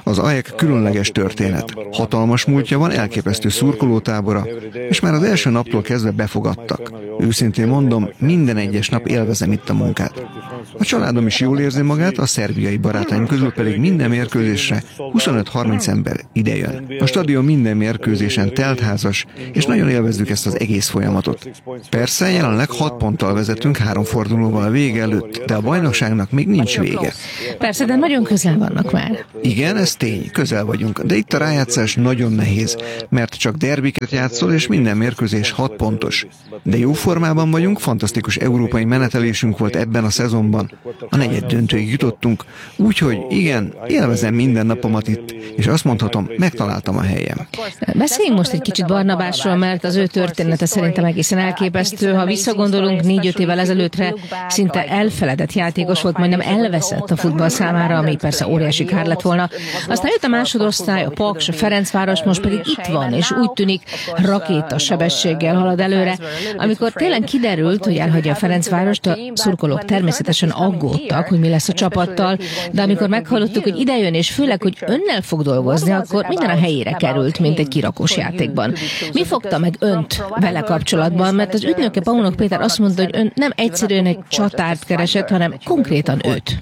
Az AEK különleges történet. Hatalmas múltja van, elképesztő szurkolótábora, és már az első naptól kezdve befogadtak. Őszintén mondom, minden egyes nap élvezem itt a munkát. A családom is jól érzi magát, a szerbiai barátaim közül pedig minden mérkőzésre 25-30 ember idejön. A stadion minden mérkőzésen teltházas, és nagyon élvezzük ezt az egész folyamatot. Persze, jelenleg 6 ponttal vezetünk 3 fordulóval a vége előtt, de a bajnokságnak még nincs vége. Persze, de nagyon közel vannak már. Igen, ez tény, közel vagyunk, de itt a rájátszás nagyon nehéz, mert csak derbiket játszol, és minden mérkőzés 6 pontos. De jó formában vagyunk, fantasztikus európai menetelésünk volt ebben a szezonban. A negyeddöntőig jutottunk, úgyhogy igen, élvezem minden napomat itt, és azt mondhatom, megtaláltam a helyem. Beszéljünk most egy kicsit Barnabásról, mert az ő története szerintem egészen elképesztő. Ha visszagondolunk 4-5 évvel ezelőttre, szinte elfeledett játékos volt, majdnem elveszett a futball számára, ami persze óriási kár lett volna. Aztán jött a másodosztály, a Paks, a Ferencváros, most pedig itt van, és úgy tűnik, rakéta sebességgel halad előre. Amikor tényleg kiderült, hogy elhagyja a Ferencvárost, a szurkolók természetesen aggódtak, hogy mi lesz a csapattal, de amikor meghallottuk, hogy idejön, és főleg, hogy önnel fog dolgozni, akkor minden a helyére került, mint egy kirakós játékban. Mi fogta meg önt vele kapcsolatban? Mert az ügynöke Paunok Péter azt mondta, hogy ön nem egyszerűen egy csatárt keresett, hanem konkrétan őt.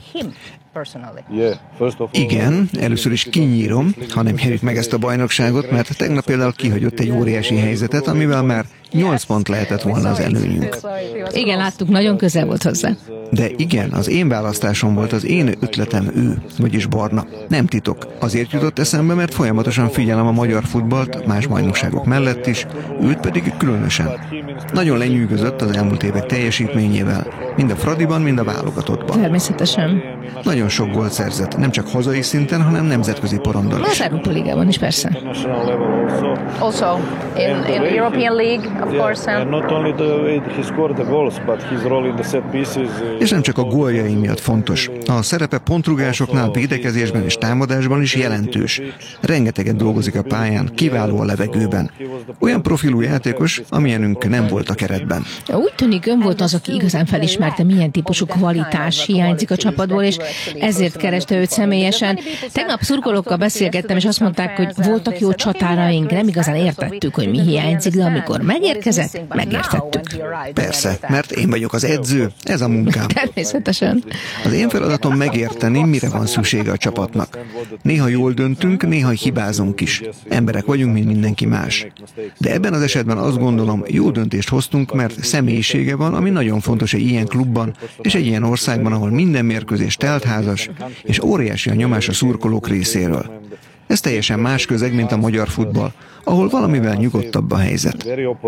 Igen, először is kinyírom, ha nem nyerjük meg ezt a bajnokságot, mert tegnap például kihagyott egy óriási helyzetet, amivel már 8 pont lehetett volna az előnyünk. Igen, láttuk, nagyon közel volt hozzá. De igen, az én választásom volt, az én ötletem ő, vagyis Barna. Nem titok. Azért jutott eszembe, mert folyamatosan figyelem a magyar futballt, más bajnokságok mellett is, őt pedig különösen. Nagyon lenyűgözött az elmúlt évek teljesítményével, mind a Fradiban, mind a válogatottban. Természetesen. Nagyon sok gólt szerzett, nem csak hazai szinten, hanem nemzetközi porondon is. Az Európa Ligában is persze. Also, in European League, of course. Not only he scored the goals, but his role in the set pieces. És nem csak a góljai miatt fontos. A szerepe pontrugásoknál, védekezésben és támadásban is jelentős. Rengeteget dolgozik a pályán, kiváló a levegőben. Olyan profilú játékos, amilyenünk nem volt a keretben. Úgy tűnik, ön volt az, aki igazán felismerte, milyen típusú kvalitás hiányzik a csapatból, és ezért kereste őt személyesen. Tegnap szurkolókkal beszélgettem, és azt mondták, hogy voltak jó csatáraink, nem igazán értettük, hogy mi hiányzik, de amikor megérkezett, megértettük. Persze, mert én vagyok az edző, ez a munkám. Természetesen. Az én feladatom megérteni, mire van szüksége a csapatnak. Néha jól döntünk, néha hibázunk is. Emberek vagyunk, mint mindenki más. De ebben az esetben azt gondolom, jó döntést hoztunk, mert személyisége van, ami nagyon fontos egy ilyen klubban, és egy ilyen országban, ahol minden mérkőzés teltházas, és óriási a nyomás a szurkolók részéről. Ez teljesen más közeg, mint a magyar futball, ahol valamivel nyugodtabb a helyzet.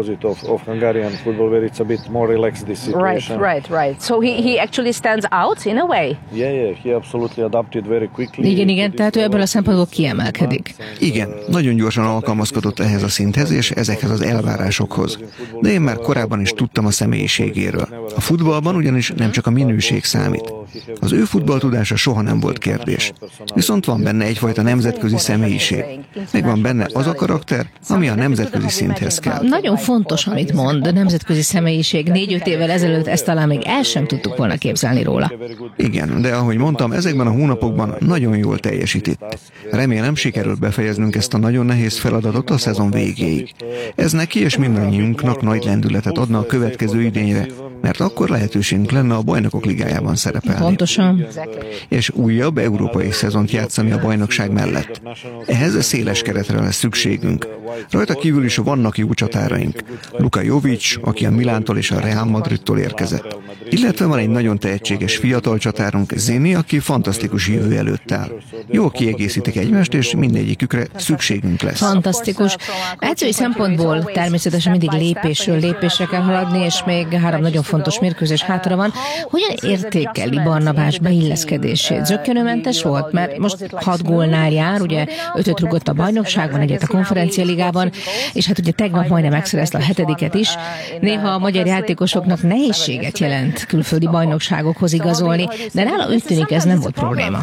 Right. So he actually stands out in a way. He absolutely adapted very quickly. Igen, tehát ő ebből a szempontból kiemelkedik. Igen, nagyon gyorsan alkalmazkodott ehhez a szinthez és ezekhez az elvárásokhoz. De én már korábban is tudtam a személyiségéről. A futballban ugyanis nem csak a minőség számít. Az ő futballtudása soha nem volt kérdés. Viszont van benne egyfajta nemzetközi személyiség. Megvan benne az a karakter, ami a nemzetközi szinthez kell. Nagyon fontos, amit mond, a nemzetközi személyiség. 4-5 évvel ezelőtt ezt talán még el sem tudtuk volna képzelni róla. Igen, de ahogy mondtam, ezekben a hónapokban nagyon jól teljesít itt. Remélem, sikerül befejeznünk ezt a nagyon nehéz feladatot a szezon végéig. Ez neki és mindannyiunknak nagy lendületet adna a következő idényre, mert akkor lehetőségünk lenne a Bajnokok Ligájában szerepelni. Pontosan. És újabb európai szezont játszani a bajnokság mellett. Ehhez széles keretre lesz szükségünk. Rajta kívül is vannak jó csatáraink. Luka Jovic, aki a Milántól és a Real Madridtól érkezett. Illetve van egy nagyon tehetséges fiatal csatárunk, Zini, aki fantasztikus jövő előtt áll. Jól kiegészítik egymást, és mindegyikükre szükségünk lesz. Fantasztikus. Edzői szempontból természetesen mindig lépésről lépésre kell haladni, és még 3 nagyon fontos mérkőzés hátra van. Hogyan értékeli Barnabás beilleszkedését? Zökkenőmentes volt, mert most 6 gólnál jár, ugye 5-öt rúgott a bajnokságban, egyet a konferencialigában, és hát ugye tegnap majdnem megszerezte a 7-et is. Néha a magyar játékosoknak nehézséget jelent külföldi bajnokságokhoz igazolni, de nála úgy tűnik, ez nem volt probléma.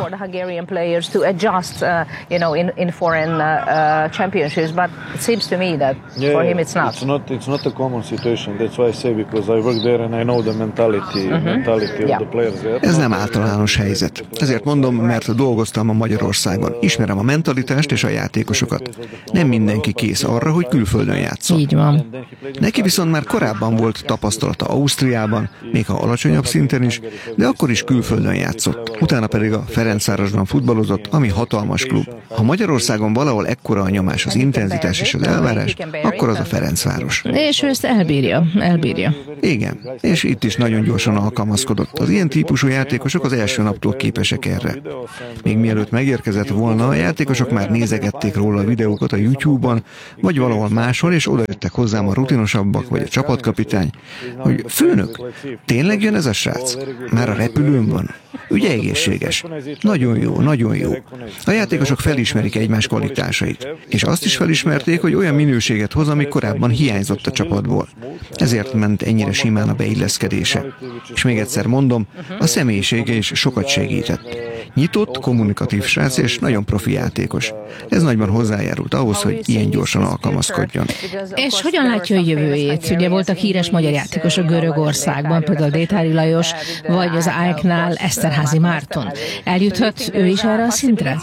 It's not a common situation. That's why I say, because I worked there and Ez nem általános helyzet. Ezért mondom, mert dolgoztam a Magyarországon. Ismerem a mentalitást és a játékosokat. Nem mindenki kész arra, hogy külföldön játszon. Így van. Neki viszont már korábban volt tapasztalata Ausztriában, még ha alacsonyabb szinten is, de akkor is külföldön játszott. Utána pedig a Ferencvárosban futballozott, ami hatalmas klub. Ha Magyarországon valahol ekkora a nyomás, az intenzitás és az elvárás, akkor az a Ferencváros. És ő ezt elbírja. Igen, és itt is nagyon gyorsan alkalmazkodott. Az ilyen típusú játékosok az első naptól képesek erre. Még mielőtt megérkezett volna, a játékosok már nézegették róla a videókat a YouTube-on, vagy valahol máshol, és odajöttek hozzám a rutinosabbak, vagy a csapatkapitány, hogy főnök, tényleg jön ez a srác? Már a repülőn van? Ugye egészséges? Nagyon jó, nagyon jó. A játékosok felismerik egymás kvalitásait, és azt is felismerték, hogy olyan minőséget hoz, ami korábban hiányzott a csapatból. Ezért ment ennyire simán a beilleszkedése. És még egyszer mondom, a személyisége is sokat segített. Nyitott, kommunikatív srác és nagyon profi játékos. Ez nagyban hozzájárult ahhoz, hogy ilyen gyorsan alkalmazkodjon. És hogyan látja a jövőjét? Ugye voltak híres magyar játékosok Görögországban, például Détári Lajos, vagy az AEK-nál Eszterházy Márton. Eljuthat ő is erre a szintre?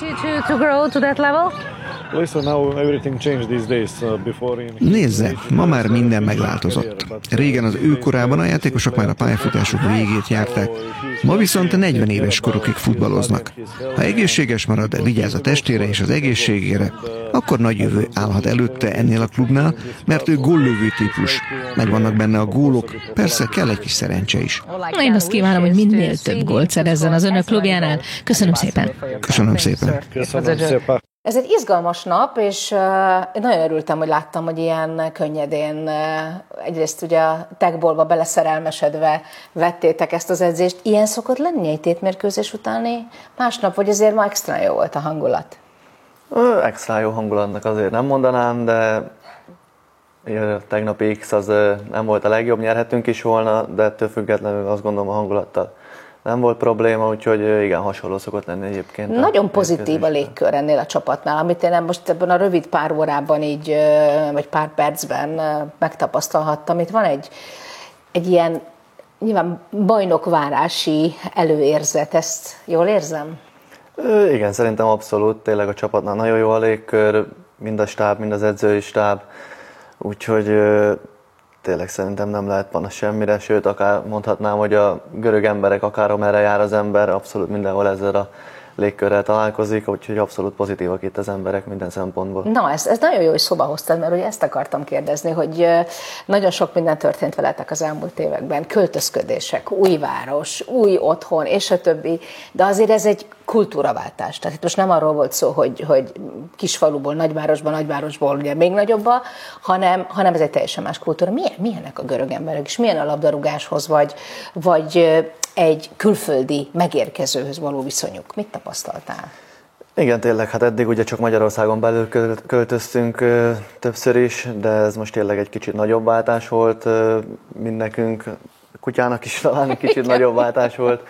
Nézze, ma már minden megváltozott. Régen az ő korában a játékosok már a pályafutásuk végét járták, ma viszont 40 éves korukig futballoznak. Ha egészséges marad, vigyáz a testére és az egészségére, akkor nagy jövő állhat előtte ennél a klubnál, mert ő góllövő típus. Megvannak benne a gólok, persze kell egy kis szerencse is. Én azt kívánom, hogy minél több gólt szerezzen az önök klubjánál. Köszönöm szépen. Köszönöm szépen. Ez egy izgalmas nap, és nagyon örültem, hogy láttam, hogy ilyen könnyedén, egyrészt ugye a techballba beleszerelmesedve vettétek ezt az edzést. Ilyen szokott lenni egy tétmérkőzés utáni másnap, vagy azért ma extra jó volt a hangulat? Extra jó hangulatnak azért nem mondanám, de tegnapi X az nem volt a legjobb, nyerhetünk is volna, de ettől függetlenül azt gondolom a hangulattal nem volt probléma, úgyhogy igen, hasonló szokott lenni egyébként. Nagyon pozitív a légkör ennél a csapatnál, amit én most ebben a rövid pár órában így, vagy pár percben megtapasztalhattam. Itt van egy ilyen nyilván bajnokvárási előérzet, ezt jól érzem? Igen, szerintem abszolút, tényleg a csapatnál nagyon jó a légkör, mind a stáb, mind az edzői stáb, úgyhogy tényleg szerintem nem lehet panasz semmire, sőt, akár mondhatnám, hogy a görög emberek, akármerre jár az ember, abszolút mindenhol ezzel a légkörrel találkozik, úgyhogy abszolút pozitívak itt az emberek minden szempontból. Na, ez nagyon jó, hogy szóba hoztad, mert ugye ezt akartam kérdezni, hogy nagyon sok minden történt veletek az elmúlt években, költözködések, új város, új otthon, és a többi, de azért ez egy kultúraváltás. Tehát itt most nem arról volt szó, hogy kisfaluból, nagyvárosból ugye még nagyobba, hanem ez egy teljesen más kultúra. Milyenek a görög emberek, és milyen a labdarúgáshoz, vagy egy külföldi megérkezőhöz való viszonyuk? Mit tapasztaltál? Igen, tényleg, hát eddig ugye csak Magyarországon belül költöztünk többször is, de ez most tényleg egy kicsit nagyobb váltás volt, mint nekünk, kutyának is talán egy kicsit nagyobb váltás volt,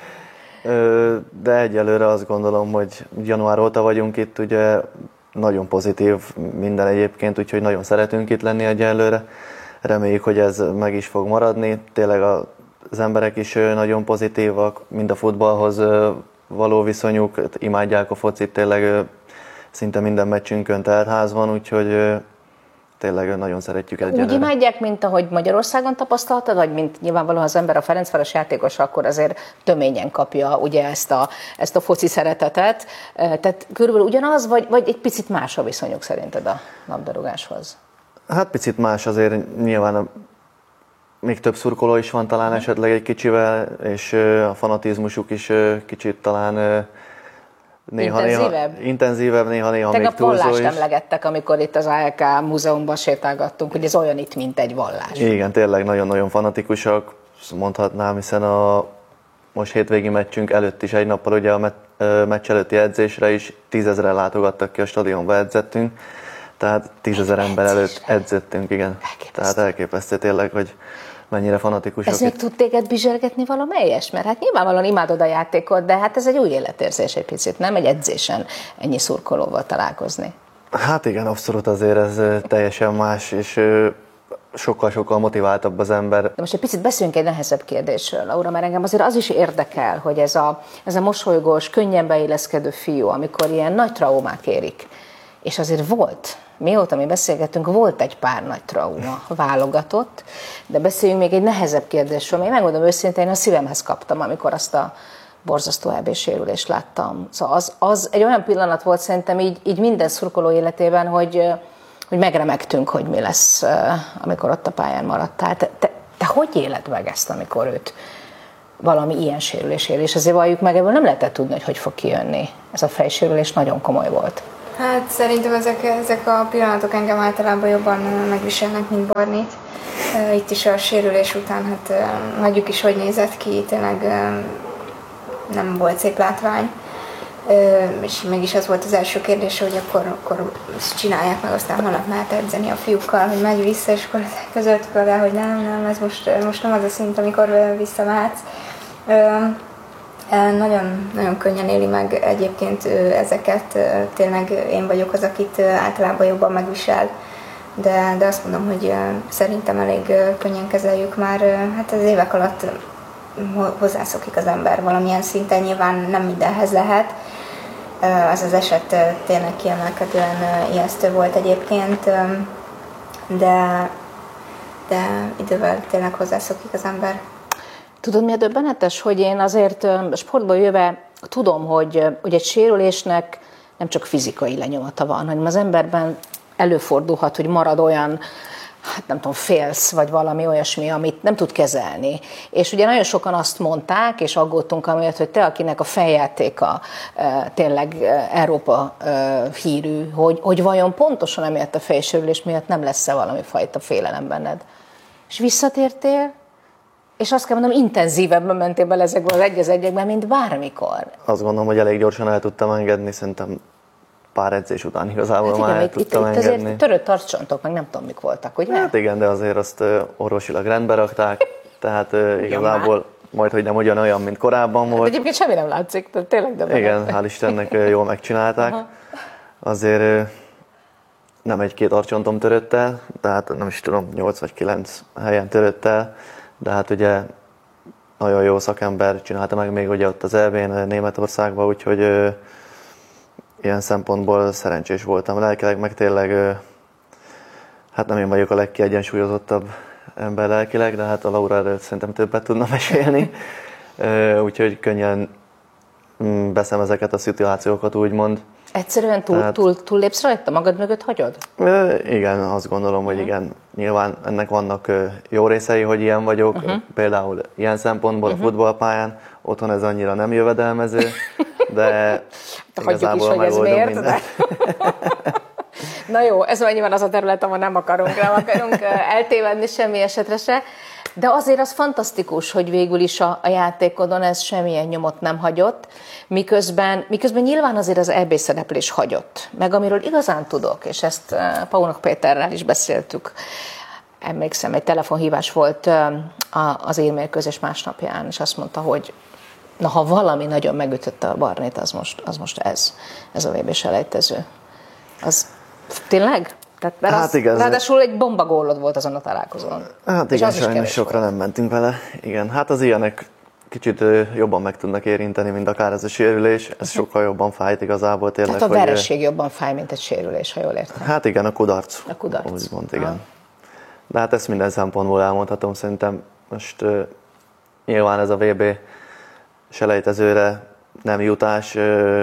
de egyelőre azt gondolom, hogy január óta vagyunk itt, ugye nagyon pozitív minden egyébként, úgyhogy nagyon szeretünk itt lenni egyelőre. Reméljük, hogy ez meg is fog maradni. Tényleg az emberek is nagyon pozitívak, mind a futballhoz való viszonyuk, imádják a focit, tényleg szinte minden meccsünkön teltház van, úgyhogy tényleg nagyon szeretjük egyelőre. Úgy imádják, mint ahogy Magyarországon tapasztaltad, vagy mint nyilvánvalóan az ember a Ferencváros játékos, akkor azért töményen kapja ugye ezt a foci szeretetet. Tehát körülbelül ugyanaz, vagy egy picit más a viszonyuk szerinted a labdarúgáshoz? Hát picit más azért, nyilván még több szurkoló is van talán esetleg egy kicsivel, és a fanatizmusuk is kicsit talán intenzívebb, néha még túlzó is. Tegnap vallást emlegettek, amikor itt az AEK múzeumban sétálgattunk, hogy ez olyan itt, mint egy vallás. Igen, tényleg nagyon-nagyon fanatikusak, mondhatnám, hiszen a most hétvégi meccsünk előtt is egy nappal ugye a meccs előtti edzésre is 10 000-en látogattak ki a stadionba, edzettünk. Tehát 10 000 ember előtt edzettünk, igen. Elképesztő. Tehát elképesztő tényleg, hogy mennyire fanatikusak. Ez még tud téged bizsergetni valamelyes? Mert hát nyilvánvalóan imádod a játékot, de hát ez egy új életérzés egy picit, nem? Egy edzésen ennyi szurkolóval találkozni. Hát igen, abszolút azért ez teljesen más, és sokkal-sokkal motiváltabb az ember. De most egy picit beszéljünk egy nehezebb kérdésről, Laura, mert engem azért az is érdekel, hogy ez a mosolygós, könnyen beilleszkedő fiú, amikor ilyen nagy traumák érik, és azért volt, mióta mi beszélgettünk, volt egy pár nagy trauma válogatott, de beszéljünk még egy nehezebb kérdésről. Én megmondom őszintén, én a szívemhez kaptam, amikor azt a borzasztó EB-sérülést láttam. Szóval az egy olyan pillanat volt szerintem így minden szurkoló életében, hogy megremegtünk, hogy mi lesz, amikor ott a pályán maradtál. Te hogy éled meg ezt, amikor őt valami ilyen sérülés ér? És azért valljuk meg, ebből nem lehetett tudni, hogy fog kijönni. Ez a fejsérülés nagyon komoly volt. Hát szerintem ezek a pillanatok engem általában jobban megviselnek, mint Barnit. Itt is a sérülés után, hát hagyjuk is, hogy nézett ki, tényleg nem volt szép látvány. És mégis az volt az első kérdés, hogy akkor csinálják meg, aztán holnap mehet edzeni a fiúkkal, hogy megy vissza, és akkor közöltük vele, hogy nem, ez most nem az a szint, amikor visszamehetsz. Nagyon, nagyon könnyen éli meg egyébként ezeket, tényleg én vagyok az, akit általában jobban megvisel, de azt mondom, hogy szerintem elég könnyen kezeljük már, hát az évek alatt hozzászokik az ember valamilyen szinten, nyilván nem mindenhez lehet. Az eset tényleg kiemelkedően ijesztő volt egyébként, de idővel tényleg hozzászokik az ember. Tudod, mi a döbbenetes? Hogy én azért sportból jöve tudom, hogy egy sérülésnek nem csak fizikai lenyomata van, hanem az emberben előfordulhat, hogy marad olyan, hát nem tudom, félsz, vagy valami olyasmi, amit nem tud kezelni. És ugye nagyon sokan azt mondták, és aggódtunk amiatt, hogy te, akinek a fejjátéka tényleg Európa hírű, hogy vajon pontosan emiatt a fejsérülés miatt nem lesz-e valami fajta félelem benned. És visszatértél, és azt kell mondanom, intenzívebben mentél bele ezekben az egyekben, mint bármikor. Azt gondolom, hogy elég gyorsan el tudtam engedni, szerintem pár edzés után igazából már el tudtam engedni. Itt azért törött arccsontok, meg nem tudom, mik voltak, ugye? Hát igen, de azért azt orvosilag rendbe rakták, tehát igazából majd, hogy nem ugyanolyan, mint korábban volt. Egyébként semmi nem látszik, de tényleg de igen, hál' Istennek jól megcsinálták. Azért nem egy-két arccsontom törött el, tehát nem is tudom, 8 vagy 9 helyen törött el, de hát ugye nagyon jó szakember csinálta meg még ugye ott az EB-n Németországban, úgyhogy ilyen szempontból szerencsés voltam lelkileg, meg tényleg hát nem én vagyok a legkiegyensúlyozottabb ember lelkileg, de hát a Laura erről szerintem többet tudna mesélni, úgyhogy könnyen beszem ezeket a szituációkat, úgymond. Egyszerűen túllépsz rajta, magad mögött hagyod? Igen, azt gondolom, hogy igen. Nyilván ennek vannak jó részei, hogy ilyen vagyok, például ilyen szempontból a futballpályán, otthon ez annyira nem jövedelmező, de igazából is, hogy ez miért, de... Na jó, ez nyilván az a terület, ahol nem akarunk eltévedni semmi esetre se, de azért az fantasztikus, hogy végül is a játékodon ez semmilyen nyomot nem hagyott, miközben nyilván azért az EB szereplés hagyott. Meg amiről igazán tudok, és ezt Paunok Péterrel is beszéltük, emlékszem, egy telefonhívás volt az élmérkőzés másnapján, és azt mondta, hogy na, ha valami nagyon megütötte a Barnit, az most ez a VB-selejtező. Az tényleg? Tehát, hát igen, ráadásul egy bombagólod volt azon a találkozón. Hát igen, sajnos sokra nem mentünk vele. Igen, hát az ilyenek kicsit jobban meg tudnak érinteni, mint akár ez a sérülés. Ez sokkal jobban fájt igazából tényleg. Tehát a veresség jobban fáj, mint egy sérülés, ha jól értem. Hát igen, a kudarc. A kudarc. Úgymond, igen. De hát ezt minden szempontból elmondhatom, szerintem most nyilván ez a VB selejtezőre nem jutás,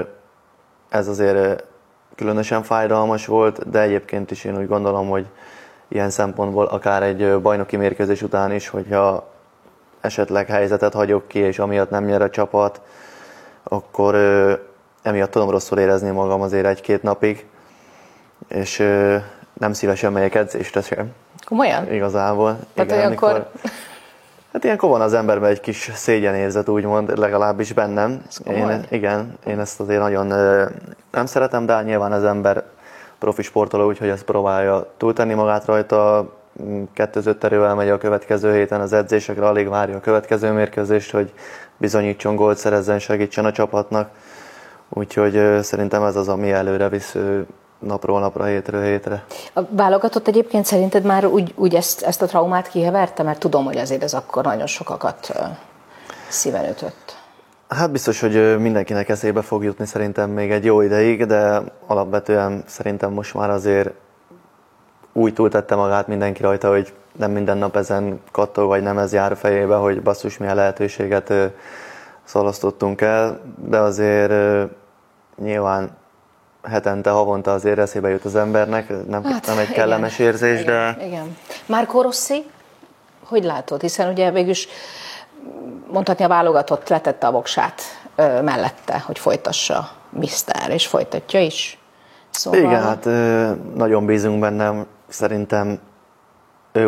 ez azért különösen fájdalmas volt, de egyébként is én úgy gondolom, hogy ilyen szempontból akár egy bajnoki mérkőzés után is, hogyha esetleg helyzetet hagyok ki, és amiatt nem nyer a csapat, akkor emiatt tudom rosszul érezni magam azért 1-2 napig, és nem szívesen megyek edzésre sem. Komolyan? Igazából. Tehát igen, olyankor... Hát ilyenkor van az emberben egy kis szégyenérzet, úgymond, legalábbis bennem. Én ezt azért nagyon nem szeretem, de nyilván az ember profi sportoló, úgyhogy ezt próbálja túltenni magát rajta. 2-5 erővel megy a következő héten az edzésekre, alig várja a következő mérkőzést, hogy bizonyítson, gólt szerezzen, segítsen a csapatnak. Úgyhogy szerintem ez az, ami előre visz napról napra, hétről hétre. A válogatott egyébként szerinted már úgy ezt a traumát kiheverte? Mert tudom, hogy azért ez akkor nagyon sokakat szíven ütött. Hát biztos, hogy mindenkinek eszébe fog jutni szerintem még egy jó ideig, de alapvetően szerintem most már azért úgy túltette magát mindenki rajta, hogy nem minden nap ezen kattog, vagy nem ez jár a fejébe, hogy basszus, milyen lehetőséget szalasztottunk el, de azért nyilván hetente, havonta azért eszébe jut az embernek, nem egy kellemes érzés, igen, de... Igen. Marco Rossi, hogy látod? Hiszen ugye végülis mondhatni a válogatott letette a voksát mellette, hogy folytassa és folytatja is. Szóval... Igen, hát nagyon bízunk bennem, szerintem